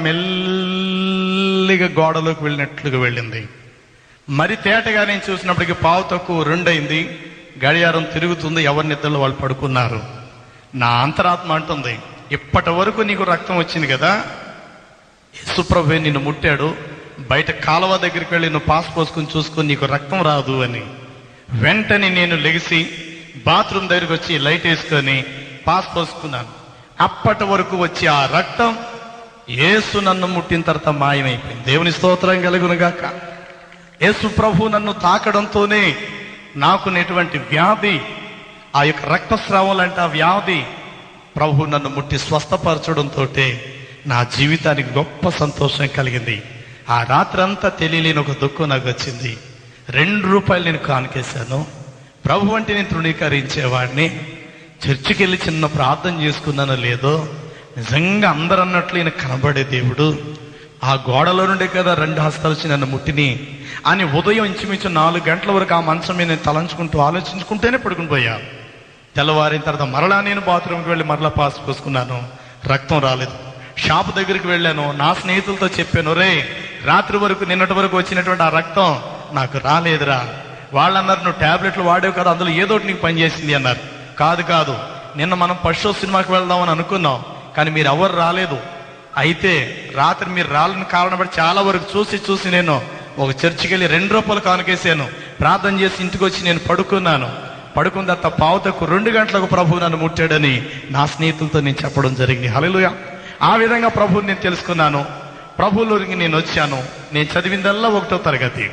మెల్లిగా గోడలోకి వెళ్ళినట్లుగా వెళ్ళింది. మరి తేటగా నేను చూసినప్పటికీ పావు తక్కువ రెండైంది, గడియారం తిరుగుతుంది, ఎవరి నిద్రలో వాళ్ళు పడుకున్నారు. నా అంతరాత్మ అంటుంది, ఇప్పటి వరకు నీకు రక్తం వచ్చింది కదా, యేసుప్రభువే నిన్ను ముట్టాడు, బయట కాలువ దగ్గరికి వెళ్ళి నువ్వు పాస్ పోసుకుని చూసుకొని నీకు రక్తం రాదు అని. వెంటనే నేను లెగిసి బాత్రూమ్ దగ్గరికి వచ్చి లైట్ వేసుకొని పాస్ పోసుకున్నాను. అప్పటి వరకు వచ్చి ఆ రక్తం యేసు నన్ను ముట్టిన తర్వాత మాయమైపోయింది. దేవుని స్తోత్రం కలుగునుగాక. యేసు ప్రభు నన్ను తాకడంతోనే నాకునేటువంటి వ్యాధి, ఆ యొక్క రక్తస్రావం లాంటి ఆ వ్యాధి ప్రభు నన్ను ముట్టి స్వస్థపరచడంతో నా జీవితానికి గొప్ప సంతోషం కలిగింది. ఆ రాత్రంతా తెలియలేని ఒక దుఃఖం నాకు వచ్చింది. రెండు రూపాయలు నేను కానుకేశాను. ప్రభు అంటే నేను తృణీకరించేవాడిని. చర్చికి వెళ్ళి చిన్న ప్రార్థన చేసుకున్నానో లేదో, నిజంగా అందరు అన్నట్లు ఈయన కనబడే దేవుడు, ఆ గోడలో నుండే కదా రెండు హస్తాలు వచ్చి నన్ను ముట్టిని అని ఉదయం ఇంచుమించు నాలుగు గంటల వరకు ఆ మంచం మీద నేను తలంచుకుంటూ ఆలోచించుకుంటేనే పడుకుని పోయా. తెల్లవారిన తర్వాత మరలా నేను బాత్రూమ్కి వెళ్ళి మరలా పాస్ పోసుకున్నాను, రక్తం రాలేదు. షాప్ దగ్గరికి వెళ్ళాను, నా స్నేహితులతో చెప్పాను, రే రాత్రి వరకు నిన్నటి వరకు వచ్చినటువంటి ఆ రక్తం నాకు రాలేదురా. వాళ్ళన్నారు, నువ్వు ట్యాబ్లెట్లు వాడేవు కదా, అందులో ఏదో ఒకటి నీకు పనిచేసింది అన్నారు. కాదు కాదు నిన్న మనం ఫస్ట్ షో సినిమాకి వెళ్దామని అనుకున్నాం, కానీ మీరు ఎవరు రాలేదు. అయితే రాత్రి మీరు రాలని కారణం బట్టి చాలా వరకు చూసి చూసి నేను ఒక చర్చికి వెళ్ళి రెండు రూపాయలు కానుకేసాను, ప్రార్థన చేసి ఇంటికి వచ్చి నేను పడుకున్నాను. పడుకున్న తర్వాత పావుతకు రెండు గంటలకు ప్రభువు నన్ను ముట్టాడని నా స్నేహితులతో నేను చెప్పడం జరిగింది. హల్లెలూయా. ఆ విధంగా ప్రభువుని నేను తెలుసుకున్నాను. ప్రభువులోకి నేను వచ్చాను. నేను చదివిందల్లా ఒకటో తరగతి.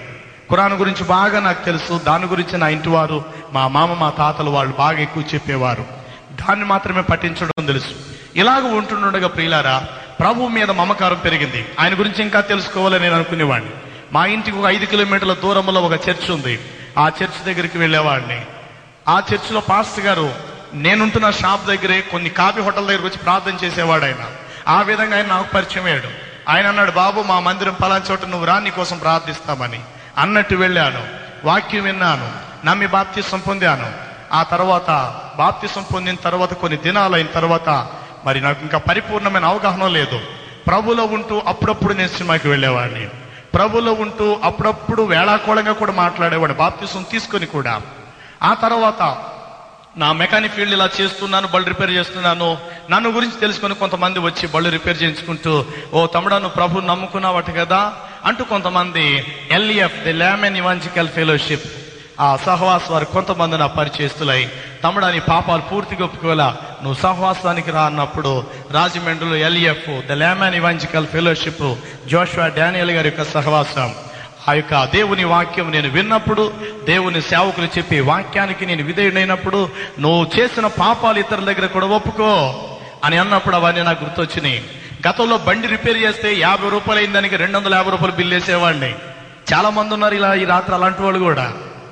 ఖురాన్ గురించి బాగా నాకు తెలుసు. దాని గురించి నా ఇంటి వారు, మా మామ, మా తాతలు వాళ్ళు బాగా ఎక్కువ చెప్పేవారు. దాన్ని మాత్రమే పఠించడం తెలుసు. ఇలాగ ఉంటుండగా ప్రియులారా, ప్రభు మీద మమకారం పెరిగింది. ఆయన గురించి ఇంకా తెలుసుకోవాలని నేను అనుకునేవాడిని. మా ఇంటికి ఒక ఐదు కిలోమీటర్ల దూరంలో ఒక చర్చ్ ఉంది. ఆ చర్చ్ దగ్గరికి వెళ్ళేవాడిని. ఆ చర్చిలో పాస్టర్ గారు నేనుంటున్న షాప్ దగ్గరే కొన్ని కాఫీ హోటల్ దగ్గరకు వచ్చి ప్రార్థన చేసేవాడు ఆయన. ఆ విధంగా ఆయన నాకు పరిచయం అయ్యాడు. ఆయన అన్నాడు, బాబు మా మందిరం పలానా చోట నువ్వు రా, నీ కోసం ప్రార్థిస్తామని అన్నట్టు వెళ్ళాను. వాక్యం విన్నాను, నమ్మి బాప్తిసం పొందాను. ఆ తర్వాత బాప్తిసం పొందిన తర్వాత కొన్ని దినాలు అయిన తర్వాత మరి నాకు ఇంకా పరిపూర్ణమైన అవగాహన లేదు. ప్రభులో ఉంటూ అప్పుడప్పుడు నేను సినిమాకి వెళ్ళేవాడిని. ప్రభులో ఉంటూ అప్పుడప్పుడు వేళాకోళంగా కూడా మాట్లాడేవాడిని, బాప్తిసం తీసుకొని కూడా. ఆ తర్వాత నా మెకానిక్ ఫీల్డ్ ఇలా చేస్తున్నాను, బళ్ళు రిపేర్ చేస్తున్నాను. నన్ను గురించి తెలుసుకొని కొంతమంది వచ్చి బళ్ళు రిపేర్ చేయించుకుంటూ, ఓ తమ్ముడా నువ్వు ప్రభు నమ్ముకున్నావట కదా అంటూ కొంతమంది ఎల్ఈఎఫ్ ది ల్యామెన్ ఇవాంజలికల్ ఫెలోషిప్ ఆ సహవాస వారు కొంతమంది నా పరిచయస్తులై, తమ్ముడా నీ పాపాలు పూర్తిగా ఒప్పుకోవాలా, నువ్వు సహవాసానికి రా అన్నప్పుడు రాజమండ్రిలో LEF the ల్యామెన్ evangelical fellowship Joshua Daniel గారి యొక్క సహవాసం, ఆ యొక్క దేవుని వాక్యం నేను విన్నప్పుడు, దేవుని సేవకులు చెప్పే వాక్యానికి నేను విధేయుడైనప్పుడు, నువ్వు చేసిన పాపాలు ఇతరుల దగ్గర కూడా ఒప్పుకో అని అన్నప్పుడు అవన్నీ నాకు గుర్తొచ్చినాయి. గతంలో బండి రిపేర్ చేస్తే యాభై రూపాయలు అయిన దానికి రెండు వందల యాభై రూపాయలు బిల్లు వేసేవాడిని. చాలా మంది ఉన్నారు ఇలా ఈ రాత్రి అలాంటి వాళ్ళు కూడా.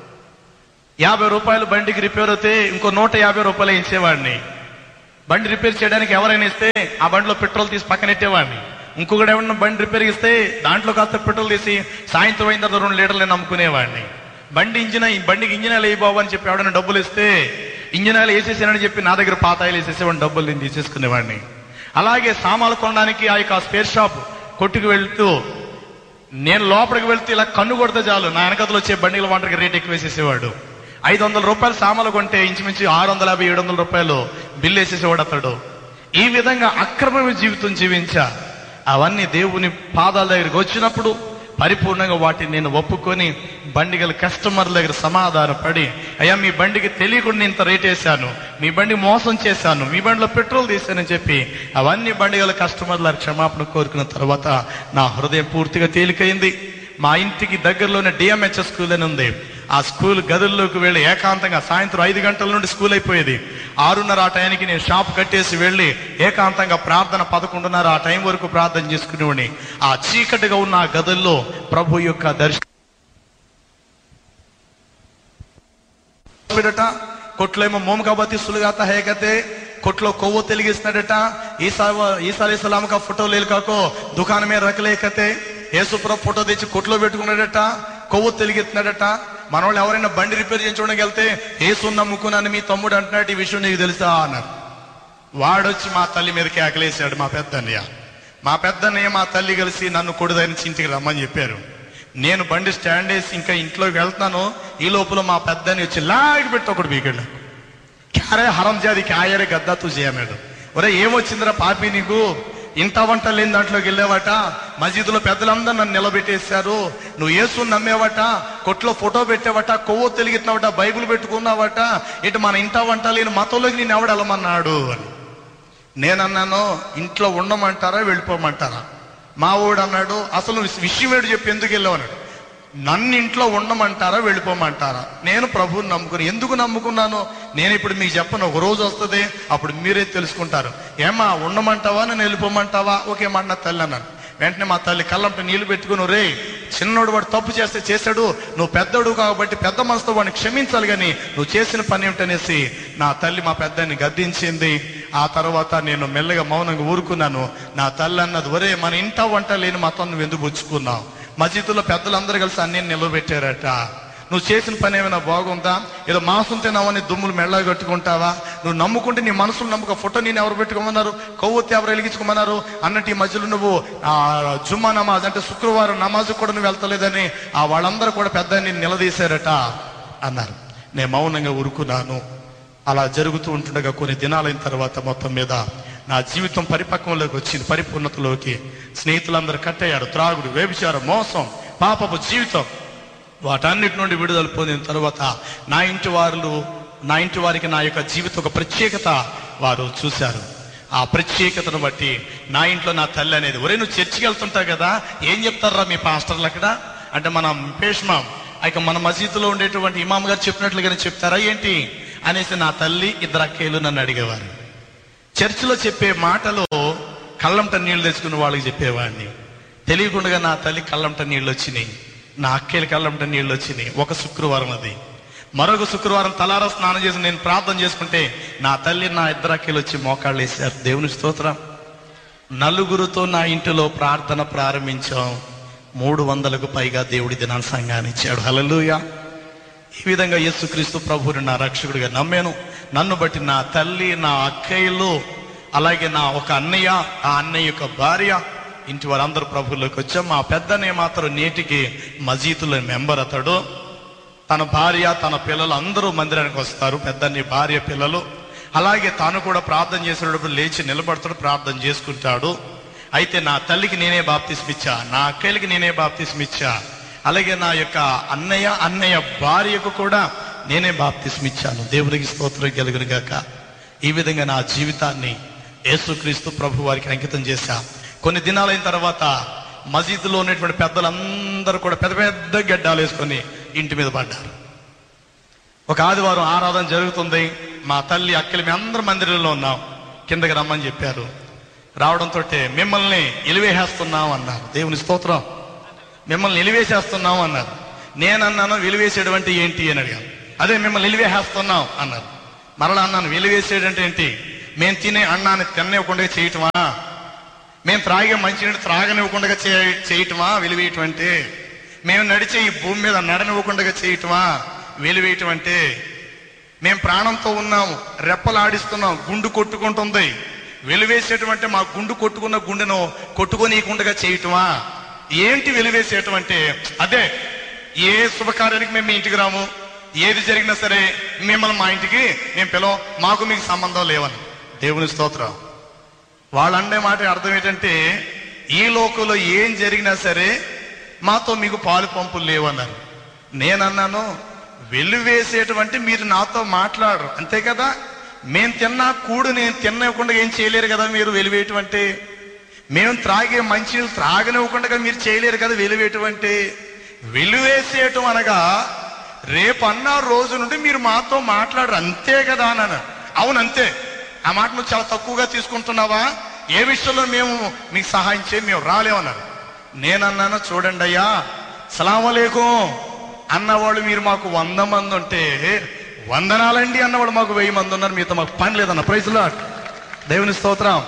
యాభై రూపాయలు బండికి రిపేర్ అయితే ఇంకో నూట యాభై రూపాయలు వేసేవాడిని. బండి రిపేర్ చేయడానికి ఎవరైనా ఇస్తే ఆ బండిలో పెట్రోల్ తీసి పక్కనెట్టేవాడిని. ఇంకొకటి ఏమన్నా బండి రిపేర్ ఇస్తే దాంట్లో కాస్త పెట్రోల్ తీసి సాయంత్రం అయిన తర్వాత రెండు లీటర్లు నమ్ముకునేవాడిని. బండి ఇంజిన్ బండికి ఇంజిన్ ఆయిల్ వేయి బాబు అని చెప్పి ఎవడైనా డబ్బులు ఇస్తే ఇంజిన్ ఆయిల్ వేసేసానని చెప్పి నా దగ్గర పాత ఆయిల్ వేసేసేవాడిని, డబ్బులు నేను తీసేసుకునేవాడిని. అలాగే సామాన్లు కొనడానికి ఆ యొక్క స్పేర్ షాప్ కొట్టుకు వెళ్తూ నేను లోపలికి వెళ్తే ఇలా కన్ను కొడితే చాలు నా వెనకతలు వచ్చే బండిల వాటర్కి రేట్ ఎక్కువ వేసేసేవాడు. ఐదు వందల రూపాయలు సామాన్లు కొంటే ఇంచుమించు ఆరు వందల యాభై ఏడు వందల రూపాయలు బిల్లు వేసేసేవాడు అతడు. ఈ విధంగా అక్రమ జీవితం జీవించా. అవన్నీ దేవుని పాదాల దగ్గరికి వచ్చినప్పుడు పరిపూర్ణంగా వాటిని నేను ఒప్పుకొని బండి గల కస్టమర్ల దగ్గర సమాధానం పడి, అయ్యా మీ బండికి తెలియకుండా ఇంత రేట్ వేశాను, మీ బండి మోసం చేశాను, మీ బండిలో పెట్రోల్ తీశానని చెప్పి అవన్నీ బండి గల కస్టమర్ల క్షమాపణ కోరుకున్న తర్వాత నా హృదయం పూర్తిగా తేలికైంది. మా ఇంటికి దగ్గరలోనే డిఎంహెచ్ఎస్ స్కూల్ అని ఉంది. ఆ స్కూల్ గదుల్లోకి వెళ్ళి ఏకాంతంగా సాయంత్రం ఐదు గంటల నుండి స్కూల్ అయిపోయేది. ఆరున్నర ఆ టైంకి నేను షాప్ కట్టేసి వెళ్ళి ఏకాంతంగా ప్రార్థన పదకొండున్నర ఆ టైం వరకు ప్రార్థన చేసుకునేవాడిని. ఆ చీకటిగా ఉన్న ఆ గదుల్లో ప్రభు యొక్క దర్శనం. కొట్లో ఏమో మోమకాబతి సులుగాత హేకతే, కొట్లో కొవ్వు తెలిగిస్తున్నాడట. ఈసా ఈసా అలైహిస్సలాం కా ఫోటో లేకాకో దుకాణం మీద రకలేకతే, యేసుప్రభు ఫోటో తెచ్చి కొట్లో పెట్టుకున్నాడట, కొవ్వు తెలిగిస్తున్నాడట. మన వాళ్ళు ఎవరైనా బండి రిపేర్ చేయించుకోవడానికి వెళ్తే యేసు నమ్ముకున్నాను మీ తమ్ముడు అంటున్నాడు, ఈ విషయం నీకు తెలుసా అన్నారు. వాడొచ్చి మా తల్లి మీద కేకలేసాడు. మా పెద్దన్నయ్య మా పెద్దన్నయ్య మా తల్లి కలిసి నన్ను కొడుదని ఇంటికి రమ్మని చెప్పారు. నేను బండి స్టాండ్ వేసి ఇంకా ఇంట్లోకి వెళ్తాను. ఈ లోపల మా పెద్దని వచ్చి లాగి పెట్టి ఒకటి బీకెళ్ళా. క్యారే హరం జాది క్యాయరే గద్దా తూ చేయన్నాడు. ఒరే ఏమొచ్చిందిరా పాపి నీకు, ఇంత వంట లేని దాంట్లోకి వెళ్ళావట, మసీదులో పెద్దలందరూ నన్ను నిలబెట్టేశారు, నువ్వు యేసుని నమ్మేవట, కొట్లో ఫోటో పెట్టావట, కొవ్వు తెలిగితున్నావట, బైబుల్ పెట్టుకున్నావట, ఇటు మన ఇంట వంట లేని మతంలోకి నేను ఎవడు వెళ్ళమన్నాడు అని నేనన్నాను. ఇంట్లో ఉండమంటారా వెళ్ళిపోమంటారా? మా ఊడు అన్నాడు, అసలు విషయం ఏడు చెప్పి ఎందుకు వెళ్ళావు అన్నాడు. నన్ను ఇంట్లో ఉండమంటారా వెళ్ళిపోమంటారా? నేను ప్రభువుని నమ్ముకుని ఎందుకు నమ్ముకున్నాను నేను ఇప్పుడు మీకు చెప్పను. ఒక రోజు వస్తుంది అప్పుడు మీరే తెలుసుకుంటారు. ఏమా ఉండమంటావా నేను వెళ్ళిపోమంటావా? ఓకే మాట నా తల్లి అన్నాను. వెంటనే మా తల్లి కళ్ళంట నీళ్లు పెట్టుకుని, రే చిన్నోడు వాడు తప్పు చేస్తే చేశాడు, నువ్వు పెద్దోడు కాబట్టి పెద్ద మనసుతో వాడిని క్షమించాలి కానీ నువ్వు చేసిన పని ఏమిటనేసి నా తల్లి మా పెద్దని గద్దించింది. ఆ తర్వాత నేను మెల్లగా మౌనంగా ఊరుకున్నాను. నా తల్లి అన్నది, ఒరే మన ఇంట వంట లేని మతం నువ్వు ఎందుకు పుచ్చుకున్నావు? మసీదులో పెద్దలందరూ కలిసి అన్నీ నిలబెట్టారట. నువ్వు చేసిన పని ఏమైనా బాగుందా? ఏదో మాంసం తిన్నావని దుమ్ములు మెళ్ళ కట్టుకుంటావా? నువ్వు నమ్ముకుంటే నీ మనసులో నమ్మక ఫోటో నేను ఎవరు పెట్టుకోమన్నారు, కొవ్వొత్తి ఎవరు వెలిగించుకోమన్నారు అన్నట్టు ఈ మధ్యలో నువ్వు ఆ జుమ్మా నమాజ్ అంటే శుక్రవారం నమాజ్ కూడా నువ్వు వెళ్తలేదని ఆ వాళ్ళందరూ కూడా పెద్ద నేను నిలదీశారట అన్నారు. నేను మౌనంగా ఊరుకున్నాను. అలా జరుగుతూ ఉంటుండగా కొన్ని దినాలైన తర్వాత మొత్తం మీద నా జీవితం పరిపక్వంలోకి వచ్చింది, పరిపూర్ణతలోకి. స్నేహితులందరూ కట్టయ్యారు. త్రాగుడు, వ్యభిచారం, మోసం, పాపపు జీవితం, వాటన్నిటి నుండి విడుదల పొందిన తర్వాత నా ఇంటి వారు నా ఇంటి వారికి నా యొక్క జీవితం ఒక ప్రత్యేకత వారు చూశారు. ఆ ప్రత్యేకతను బట్టి నా ఇంట్లో నా తల్లి అనేది, ఒరే నువ్వు చర్చికి వెళ్తుంటావు కదా, ఏం చెప్తారా మీ పాస్టర్లు అక్కడ అంటే మన పేష్మా ఇక మన మసీదులో ఉండేటువంటి ఇమాం గారు చెప్పినట్లుగానే చెప్తారా ఏంటి అనేసి నా తల్లి ఇద్దరు అక్కయ్యలు నన్ను అడిగేవారు. చర్చిలో చెప్పే మాటలో కళ్ళంట నీళ్లు తెచ్చుకున్న వాళ్ళకి చెప్పేవాడిని. తెలియకుండా నా తల్లి కళ్ళంట నీళ్ళు వచ్చినాయి, నా అక్కయ్యలు కళ్ళంట నీళ్ళు వచ్చినాయి. ఒక శుక్రవారం అది. మరొక శుక్రవారం తలారా స్నానం చేసి నేను ప్రార్థన చేసుకుంటే నా తల్లి నా ఇద్దరు అక్కయ్యలు వచ్చి మోకాళ్ళు వేశారు. దేవుని స్తోత్రం. నలుగురితో నా ఇంటిలో ప్రార్థన ప్రారంభించాం. మూడు వందలకు పైగా దేవుడి దినాన్ని సంఘాన్ని ఇచ్చాడు. హల్లెలూయా. ఈ విధంగా యేసుక్రీస్తు ప్రభువుని నా రక్షకుడిగా నమ్మాను. నన్ను బట్టి నా తల్లి, నా అక్కయ్యలు, అలాగే నా ఒక అన్నయ్య, ఆ అన్నయ్య యొక్క భార్య, ఇంటి వారందరూ ప్రభువులోకి వచ్చాం. మా పెద్దనే మాత్రం నేటికి మజీదులో మెంబర్. అతడు తన భార్య తన పిల్లలు అందరూ మందిరానికి వస్తారు. పెద్దన్ని భార్య పిల్లలు. అలాగే తాను కూడా ప్రార్థన చేసేటప్పుడు లేచి నిలబడతాడు, ప్రార్థన చేసుకుంటాడు. అయితే నా తల్లికి నేనే బాప్తిస్మ ఇచ్చా, నా అక్కయ్యలకి నేనే బాప్తిస్మ ఇచ్చా. అలాగే నా యొక్క అన్నయ్య అన్నయ్య భార్యకు కూడా నేనే బాప్తిస్మ ఇచ్చాను. దేవునికి స్తోత్రం కలుగును గాక. ఈ విధంగా నా జీవితాన్ని యేసుక్రీస్తు ప్రభు వారికి అంకితం చేశా. కొన్ని దినాలైన తర్వాత మసీదులో ఉన్నటువంటి పెద్దలందరూ కూడా పెద్ద పెద్ద గడ్డాలు వేసుకొని ఇంటి మీద పడ్డారు. ఒక ఆదివారం ఆరాధన జరుగుతుంది. మా తల్లి అక్కలు మేము అందరం మందిరంలో ఉన్నాం. కిందకి రమ్మని చెప్పారు. రావడంతో మిమ్మల్ని ఎలివేసేస్తున్నాం అన్నారు. దేవుని స్తోత్రం. మిమ్మల్ని ఎలివేసేస్తున్నాం అన్నారు. నేనన్నాను వెలివేసేయడం అంటే ఏంటి అని అడిగాను. అదే మిమ్మల్ని ఎలివేసేస్తున్నాం అన్నారు. మరలా అన్నాను వెలివేసేయడం అంటే ఏంటి? మేము తినే అన్నాన్ని తిననివ్వకుండా చేయటమా? మేము త్రాగే మంచినీళ్ళు త్రాగనివ్వకుండా చేయటమా వెలివేయటం అంటే? మేము నడిచే ఈ భూమి మీద నడనివ్వకుండా చేయటమా వెలివేయటం అంటే? మేము ప్రాణంతో ఉన్నాము, రెప్పలాడిస్తున్నాం, గుండు కొట్టుకుంటుంది. వెలివేసేయటం అంటే మా గుండు కొట్టుకున్న గుండెను కొట్టుకోనీయకుండా చేయటమా? ఏంటి వెలివేసేయటం అంటే? అదే ఏ శుభకార్యానికి మేము మీ ఇంటికి రాము, ఏది జరిగినా సరే మిమ్మల్ని మా ఇంటికి మేము పిలవం, మాకు మీకు సంబంధం లేవని. దేవుని స్తోత్రం. వాళ్ళండే మాట అర్థం ఏంటంటే ఈ లోకంలో ఏం జరిగినా సరే మాతో మీకు పాలు పంపులు లేవన్నారు. నేనన్నాను వెలివేసేటువంటి మీరు నాతో మాట్లాడరు అంతే కదా. మేము తిన్నా కూడు నేను తినకుండా ఏం చేయలేరు కదా మీరు వెలివేయటం. మేము త్రాగే మంచినీళ్ళు త్రాగనివ్వకుండా మీరు చేయలేరు కదా వెలివేయటం. వెలివేసేయటం అనగా రేపు అన్న రోజు నుండి మీరు మాతో మాట్లాడరు అంతే కదా అన్నాను. అవును అంతే. ఆ మాట నువ్వు చాలా తక్కువగా తీసుకుంటున్నావా? ఏ విషయంలో మేము మీకు సహాయం చేయ మేము రాలేమన్నారు. నేనన్నాను చూడండి అయ్యా, సలామలేకుం అన్నవాళ్ళు మీరు మాకు వంద మంది ఉంటే వందనాలండి అన్నవాళ్ళు మాకు వెయ్యి మంది ఉన్నారు, మీతో మాకు పని లేదన్న. Praise lord. దేవుని స్తోత్రం.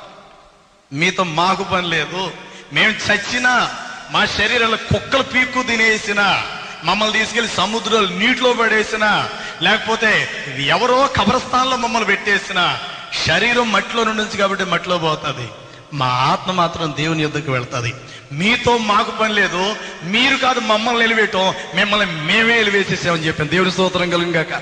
మీతో మాకు పని లేదు. మేము చచ్చినా మా శరీరాలు కుక్కలు పీక్కు తినేసిన, మమ్మల్ని తీసుకెళ్లి సముద్రాలు నీటిలో పడేసిన, లేకపోతే ఎవరో కబరస్థానంలో మమ్మల్ని పెట్టేసిన, శరీరం మట్టిలో నుంచి కాబట్టి మట్టిలో పోతుంది, మా ఆత్మ మాత్రం దేవుని యొద్దకు వెళ్తుంది. మీతో మాకు పని లేదు, మీరు కాదు మమ్మల్ని ఎలివేయటం, మిమ్మల్ని మేమే ఎలివేసేసామని చెప్పాను. దేవుని స్తోత్రం కలుగుగాక.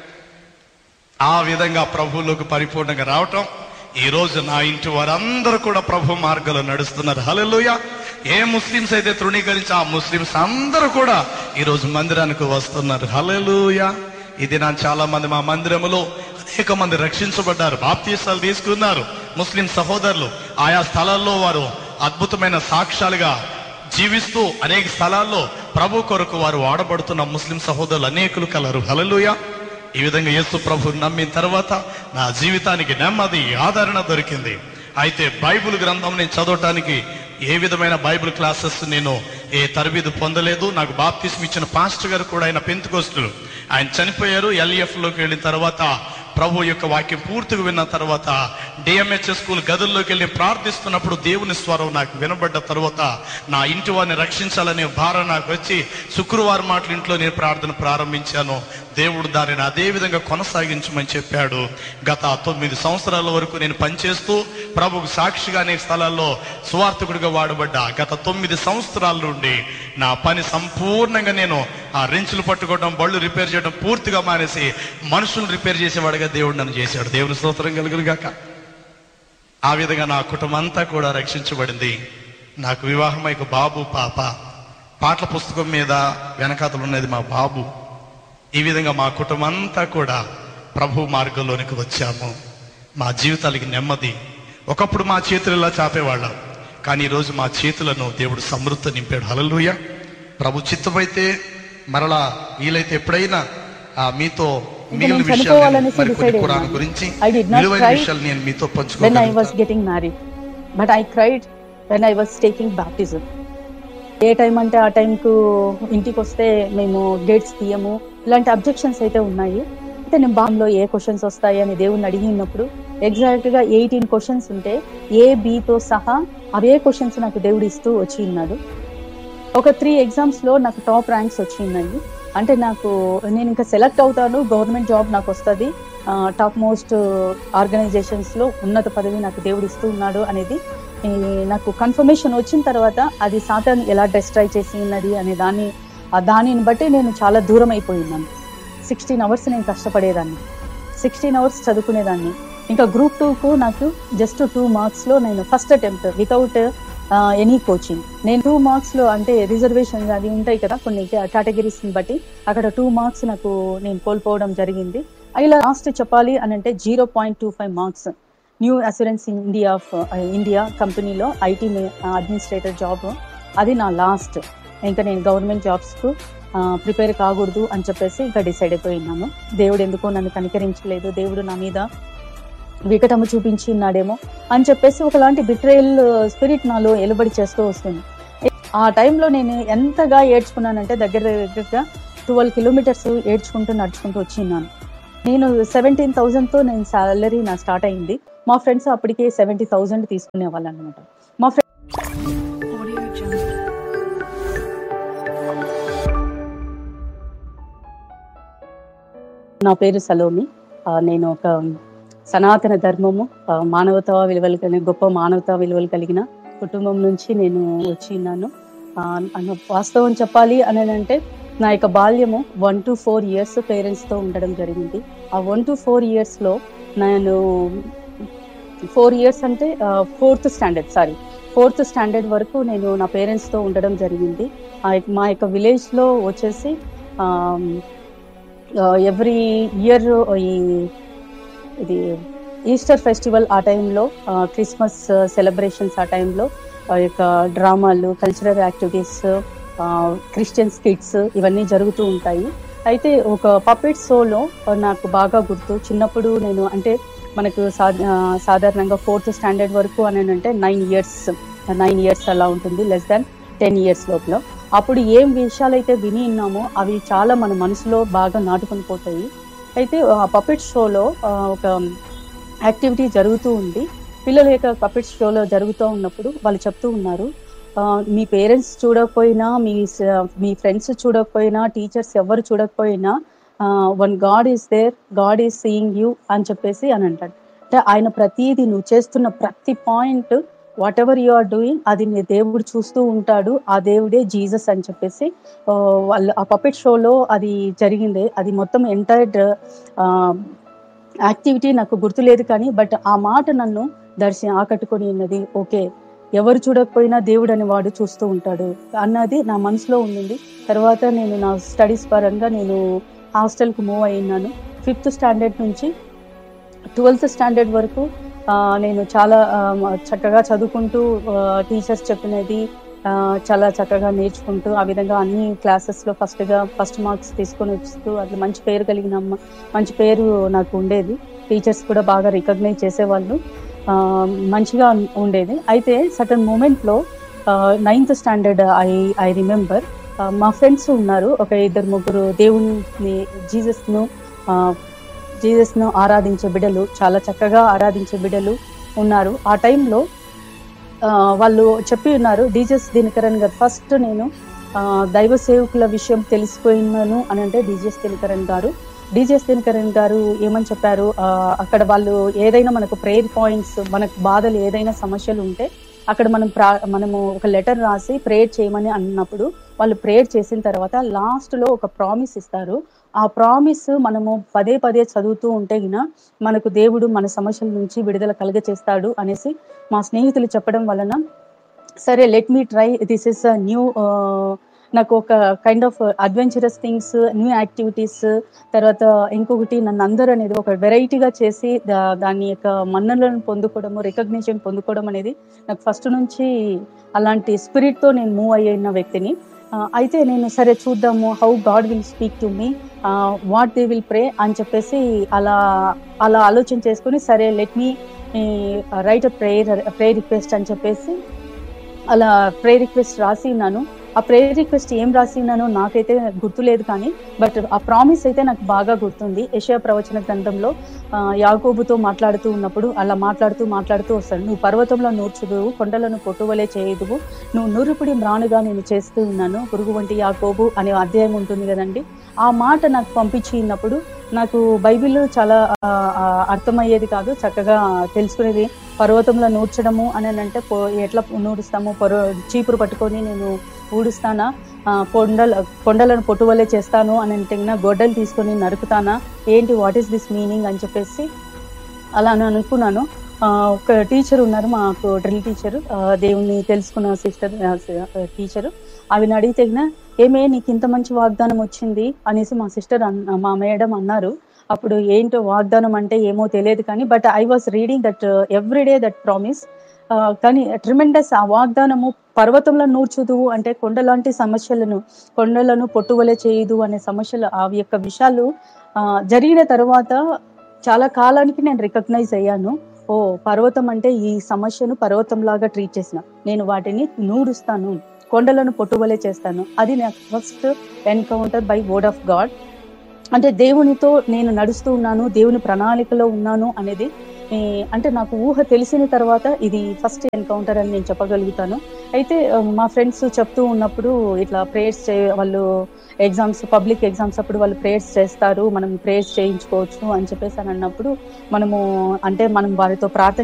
ఆ విధంగా ప్రభువులోకి పరిపూర్ణంగా రావటం. ఈ రోజు నా ఇంటి వారందరూ కూడా ప్రభు మార్గంలో నడుస్తున్నారు. హల్లెలూయా. ఏ ముస్లిమ్స్ అయితే తృణీకరించి ఆ ముస్లిమ్స్ అందరూ కూడా ఈ రోజు మందిరానికి వస్తున్నారు. హల్లెలూయా. ఇది నా చాలా మంది మా మందిరములో అనేక మంది రక్షించబడ్డారు, బాప్తీసాలు తీసుకున్నారు. ముస్లిం సహోదరులు ఆయా స్థలాల్లో వారు అద్భుతమైన సాక్ష్యాలుగా జీవిస్తూ అనేక స్థలాల్లో ప్రభు కొరకు వారు వాడబడుతున్న ముస్లిం సహోదరులు అనేకులు కలరు. హల్లెలూయా. ఈ విధంగా యేసు ప్రభువుని నమ్మిన తర్వాత నా జీవితానికి నెమ్మది ఆదరణ దొరికింది. అయితే బైబిల్ గ్రంథం నేను చదవటానికి ఏ విధమైన బైబిల్ క్లాసెస్ నేను ఏ తరబీదు పొందలేదు. నాకు బాప్తిస్మ ఇచ్చిన పాస్టర్ గారు కూడా ఆయన పెంతెకోస్తులు, ఆయన చనిపోయారు. ఎల్ఈఎఫ్ లోకి వెళ్ళిన తర్వాత ప్రభు యొక్క వాక్యం పూర్తిగా విన్న తర్వాత డిఎంహెచ్ఎస్ స్కూల్ గదుల్లోకి వెళ్ళి ప్రార్థిస్తున్నప్పుడు దేవుని స్వరం నాకు వినబడ్డ తర్వాత నా ఇంటి వారిని రక్షించాలనే భారం నాకు వచ్చి శుక్రవారం మాటలు ఇంట్లో నేను ప్రార్థన ప్రారంభించాను. దేవుడు దానిని అదే విధంగా కొనసాగించమని చెప్పాడు. గత తొమ్మిది సంవత్సరాల వరకు నేను పనిచేస్తూ ప్రభుకు సాక్షిగా అనేక స్థలాల్లో సువార్థకుడిగా వాడబడ్డా. గత తొమ్మిది సంవత్సరాల నుండి నా పని సంపూర్ణంగా నేను ఆ రెంచులు పట్టుకోవడం, బళ్ళు రిపేర్ చేయడం పూర్తిగా మానేసి మనుషులు రిపేర్ చేసేవాడుగా దేవుడు నన్ను చేశాడు. దేవుని స్తోత్రం కలుగునుగాక. ఆ విధంగా నా కుటుంబం అంతా కూడా రక్షించబడింది. నాకు వివాహం ఒక బాబు పాప. పాటల పుస్తకం మీద వెనకాతలు ఉన్నది మా బాబు. ఈ విధంగా మా కుటుంబం అంతా కూడా ప్రభు మార్గంలోనికి వచ్చాము. మా జీవితాలకి నెమ్మది. ఒకప్పుడు మా చేతులు ఇలా చాపేవాళ్ళం, కానీ ఈరోజు మా చేతులను దేవుడు సమృద్ధి నింపాడు. హల్లెలూయా. ప్రభు చిత్తమైతే మరలా వీలైతే ఎప్పుడైనా ఆ, మీతో ఇంకా మిగిలిన నేను విషయాలు చనిపోవాలనేసి మరి కొన్ని డిసైడ్ ఖురాన్ అయ్యాను. గురించి I did not విలువైన cry విషయాలు నేను మీతో when I was పంచుకోగలుగుతాను. getting married, but I cried when I was taking baptism. A time అంటే ఆ టైంకు ఇంటికి వస్తే మేము గేట్స్ తీయము, ఇలాంటి అబ్జెక్షన్స్ అయితే ఉన్నాయి. అయితే నేను బాంబులో ఏ క్వశ్చన్స్ వస్తాయి అని దేవుణ్ణి అడిగినప్పుడు ఎగ్జాక్ట్ గా ఎయిటీన్ క్వశ్చన్స్ ఉంటే ఏ బితో సహా అవే క్వశ్చన్స్ నాకు దేవుడు ఇస్తూ వచ్చి ఉన్నాడు. ఒక త్రీ ఎగ్జామ్స్ లో నాకు టాప్ ర్యాంక్స్ వచ్చిందండి. అంటే నాకు నేను ఇంకా సెలెక్ట్ అవుతాను, గవర్నమెంట్ జాబ్ నాకు వస్తుంది, టాప్ మోస్ట్ ఆర్గనైజేషన్స్ లో ఉన్నత పదవి నాకు దేవుడు ఇస్తూ ఉన్నాడు అనేది ఈ, నాకు కన్ఫర్మేషన్ వచ్చిన తర్వాత అది సాతాన్ ఎలా డిస్ట్రాయ్ చేసి ఉన్నది అనే దాన్ని ఆ దానిని బట్టి నేను చాలా దూరం అయిపోయినాను. సిక్స్టీన్ అవర్స్ నేను కష్టపడేదాన్ని, సిక్స్టీన్ అవర్స్ చదువుకునేదాన్ని. ఇంకా గ్రూప్ టూకు నాకు జస్ట్ టూ మార్క్స్ లో నేను first attempt without any coaching, నేను టూ మార్క్స్ లో అంటే రిజర్వేషన్ అది ఉంటాయి కదా కొన్ని కేటగిరీస్ బట్టి, అక్కడ టూ మార్క్స్ నాకు నేను కోల్పోవడం జరిగింది. ఇలా లాస్ట్ చెప్పాలి అని అంటే zero point two five marks new assurance India of India కంపెనీలో ఐటీ అడ్మినిస్ట్రేటర్ జాబ్, అది నా లాస్ట్. ఇంకా నేను గవర్నమెంట్ జాబ్స్ కు ప్రిపేర్ కాకూడదు అని చెప్పేసి ఇంకా డిసైడ్ అయిపోయినాను. దేవుడు ఎందుకో నన్ను కనికరించలేదు, దేవుడు నా మీద వికటము చూపించి ఉన్నాడేమో అని చెప్పేసి ఒకలాంటి బిట్రేయల్ స్పిరిట్ నాలో ఎలుబడి చేస్తూ వస్తుంది. ఆ టైంలో నేను ఎంతగా ఏడ్చుకున్నానంటే దగ్గర దగ్గరగా ట్వెల్వ్ కిలోమీటర్స్ ఏడ్చుకుంటూ నడుచుకుంటూ వచ్చిన్నాను. నేను సెవెంటీన్ థౌజండ్ తో నేను సాలరీ నా స్టార్ట్ అయింది. మా ఫ్రెండ్స్ అప్పటికే సెవెంటీ థౌజండ్ తీసుకునే వాళ్ళు అనమాట. మా ఫ్రెండ్స్ నా పేరు సలోమి. ఆ, నేను ఒక సనాతన ధర్మము ఆ, మానవతా విలువలు కలిగిన గొప్ప మానవతా విలువలు కలిగిన కుటుంబం నుంచి నేను వచ్చి ఉన్నాను. ఆ, అన్న వాస్తవం చెప్పాలి అని అంటే నా యొక్క బాల్యము వన్ టు ఫోర్ ఇయర్స్ పేరెంట్స్తో ఉండడం జరిగింది. ఆ వన్ టు ఫోర్ ఇయర్స్లో నేను ఫోర్ ఇయర్స్ అంటే fourth standard sorry fourth standard వరకు నేను నా పేరెంట్స్తో ఉండడం జరిగింది. ఆ యొక్క- మా యొక్క విలేజ్లో వచ్చేసి ఎవ్రీ ఇయర్ ఈ ఇది ఈస్టర్ ఫెస్టివల్ ఆ టైంలో, క్రిస్మస్ సెలబ్రేషన్స్ ఆ టైంలో ఆ యొక్క డ్రామాలు, కల్చరల్ యాక్టివిటీస్, క్రిస్టియన్ స్కిట్స్ ఇవన్నీ జరుగుతూ ఉంటాయి. అయితే ఒక పపెట్ షోలో నాకు బాగా గుర్తు, చిన్నప్పుడు నేను అంటే మనకు సా సాధారణంగా ఫోర్త్ స్టాండర్డ్ వరకు అని అంటే నైన్ ఇయర్స్ నైన్ ఇయర్స్ అలా ఉంటుంది, లెస్ దాన్ టెన్ ఇయర్స్ లోపల. అప్పుడు ఏం విషయాలు అయితే విని ఉన్నామో అవి చాలా మన మనసులో బాగా నాటుకొని పోతాయి. అయితే ఆ పపెట్ షోలో ఒక యాక్టివిటీ జరుగుతూ ఉంది. పిల్లల యొక్క పపెట్ షోలో జరుగుతూ ఉన్నప్పుడు వాళ్ళు చెప్తూ ఉన్నారు, మీ పేరెంట్స్ చూడకపోయినా, మీ మీ ఫ్రెండ్స్ చూడకపోయినా, టీచర్స్ ఎవరు చూడకపోయినా, one God is there, God is seeing you అని చెప్పేసి అని అంటాడు. అంటే ఆయన ప్రతిదీ నువ్వు చేస్తున్న ప్రతి point, what ever you are doing, అది నీ దేవుడు చూస్తూ ఉంటాడు, ఆ దేవుడే జీసస్ అని చెప్పేసి వాళ్ళు ఆ పపెట్ షోలో అది జరిగింది. అది మొత్తం ఎంటైర్ యాక్టివిటీ నాకు గుర్తులేదు కానీ బట్ ఆ మాట నన్ను దర్శి ఆకట్టుకొని ఉన్నది. ఓకే, ఎవరు చూడకపోయినా దేవుడు అని వాడు చూస్తూ ఉంటాడు అన్నది నా మనసులో ఉండింది. తర్వాత నేను నా స్టడీస్ పరంగా నేను హాస్టల్కి మూవ్ అయినాను. ఫిఫ్త్ స్టాండర్డ్ నుంచి ట్వెల్త్ స్టాండర్డ్ వరకు నేను చాలా చక్కగా చదువుకుంటూ టీచర్స్ చెప్పినది చాలా చక్కగా నేర్చుకుంటూ ఆ విధంగా అన్ని క్లాసెస్లో ఫస్ట్గా ఫస్ట్ మార్క్స్ తీసుకొని వస్తూ అట్లా మంచి పేరు కలిగిన అమ్మ, మంచి పేరు నాకు ఉండేది. టీచర్స్ కూడా బాగా రికగ్నైజ్ చేసేవాళ్ళు, మంచిగా ఉండేది. అయితే సటన్ మూమెంట్లో ninth standard I I remember మా ఫ్రెండ్స్ ఉన్నారు, ఒక ఇద్దరు ముగ్గురు దేవుని జీసస్ను జీసస్ను ఆరాధించే బిడ్డలు, చాలా చక్కగా ఆరాధించే బిడ్డలు ఉన్నారు. ఆ టైంలో వాళ్ళు చెప్పి ఉన్నారు, డీజెస్ దినకరన్ గారు. ఫస్ట్ నేను దైవ సేవకుల విషయం తెలిసిపోయినాను అని అంటే డీజెస్ దినకరన్ గారు డీజెస్ దినకరన్ గారు ఏమని చెప్పారు, అక్కడ వాళ్ళు ఏదైనా మనకు ప్రేయర్ పాయింట్స్, మనకు బాధలు ఏదైనా సమస్యలు ఉంటే అక్కడ మనం ప్రా మనము ఒక లెటర్ రాసి ప్రేయర్ చేయమని అన్నప్పుడు వాళ్ళు ప్రేయర్ చేసిన తర్వాత లాస్ట్లో ఒక ప్రామిస్ ఇస్తారు. ఆ ప్రామిస్ మనము పదే పదే చదువుతూ ఉంటే గిన మనకు దేవుడు మన సమస్యల నుంచి విడుదల కలుగచేస్తాడు అనేసి మా స్నేహితులు చెప్పడం వలన సరే let me try, this is a new, నాకు ఒక kind of adventurous things, new activities, తర్వాత ఇంకొకటి నన్ను అందరూ అనేది ఒక వెరైటీగా చేసి దా దాని యొక్క మన్నలను పొందుకోవడము, రికగ్నిషన్ పొందుకోవడం అనేది నాకు ఫస్ట్ నుంచి అలాంటి స్పిరిట్తో నేను మూవ్ అయ్యిన వ్యక్తిని. అయితే నేను సరే చూద్దాము how God will speak to me, what they will pray అని చెప్పేసి అలా అలా ఆలోచన చేసుకుని సరే let me write a prayer prayer request అని చెప్పేసి అలా ప్రేయర్ రిక్వెస్ట్ రాసి ఉన్నాను. ఆ ప్రేయర్ రిక్వెస్ట్ ఏం రాసి ఉన్నానో నాకైతే గుర్తులేదు, కానీ బట్ ఆ ప్రామిస్ అయితే నాకు బాగా గుర్తుంది. యెషయా ప్రవచన గ్రంథంలో ఆ, యాకోబుతో మాట్లాడుతూ ఉన్నప్పుడు అలా మాట్లాడుతూ మాట్లాడుతూ వస్తాడు, నువ్వు పర్వతంలో నూర్చుదువు, కొండలను పొట్టువలే చేయుదువు, నువ్వు నూరుపుడి మ్రానుగా నేను చేస్తూ ఉన్నాను, పురుగు వంటి యాకోబు అనే అధ్యాయం ఉంటుంది కదండి. ఆ మాట నాకు పంపించి ఉన్నప్పుడు నాకు బైబిల్ చాలా ఆ, ఆ, అర్థమయ్యేది కాదు, చక్కగా తెలుసుకునేది. పర్వతంలో నూర్చడము అని అంటే పో ఎట్లా నూరుస్తాము, పొర చీపురు పట్టుకొని నేను ఊడుస్తానా, ఆ, కొండల కొండలను పొట్టువలే చేస్తాను అని అంటే గొడ్డలు తీసుకొని నరుకుతానా ఏంటి, వాట్ ఈస్ దిస్ మీనింగ్ అని చెప్పేసి అలా నేను అనుకున్నాను. ఆ, ఒక టీచర్ ఉన్నారు మాకు, డ్రిల్ టీచరు, దేవుణ్ణి తెలుసుకున్న సిస్టర్ టీచరు. ఆవిని అడిగితే ఏమే నీకు ఇంత మంచి వాగ్దానం వచ్చింది అనేసి మా సిస్టర్ మా మేడం అన్నారు. అప్పుడు ఏంటో వాగ్దానం అంటే ఏమో తెలియదు కానీ but I was reading that everyday that promise. కానీ ట్రిమెండస్ ఆ వాగ్దానము, పర్వతంలో నూర్చుదువు అంటే కొండ లాంటి సమస్యలను, కొండలను పొట్టువలే చేయదు అనే సమస్యలు, ఆ యొక్క విషయాలు ఆ, జరిగిన తర్వాత చాలా కాలానికి నేను రికగ్నైజ్ అయ్యాను. ఓ పర్వతం అంటే ఈ సమస్యను పర్వతంలాగా ట్రీట్ చేసిన, నేను వాటిని నూరుస్తాను, కొండలను పొట్టువలే చేస్తాను. అది నాకు first encounter by word of God. అంటే దేవునితో నేను నడుస్తూ ఉన్నాను, దేవుని ప్రణాళికలో ఉన్నాను అనేది ఈ, అంటే నాకు ఊహ తెలిసిన తర్వాత ఇది ఫస్ట్ ఎన్కౌంటర్ అని నేను చెప్పగలుగుతాను. అయితే ఆ, మా ఫ్రెండ్స్ చెప్తూ ఉన్నప్పుడు ఇట్లా ప్రేయర్స్ చే వాళ్ళు ఎగ్జామ్స్ పబ్లిక్ ఎగ్జామ్స్ అప్పుడు వాళ్ళు ప్రేయర్స్ చేస్తారు, మనం ప్రేయర్స్ చేయించుకోవచ్చు అని చెప్పేసి అని అన్నప్పుడు మనము అంటే మనం వారితో ప్రార్థన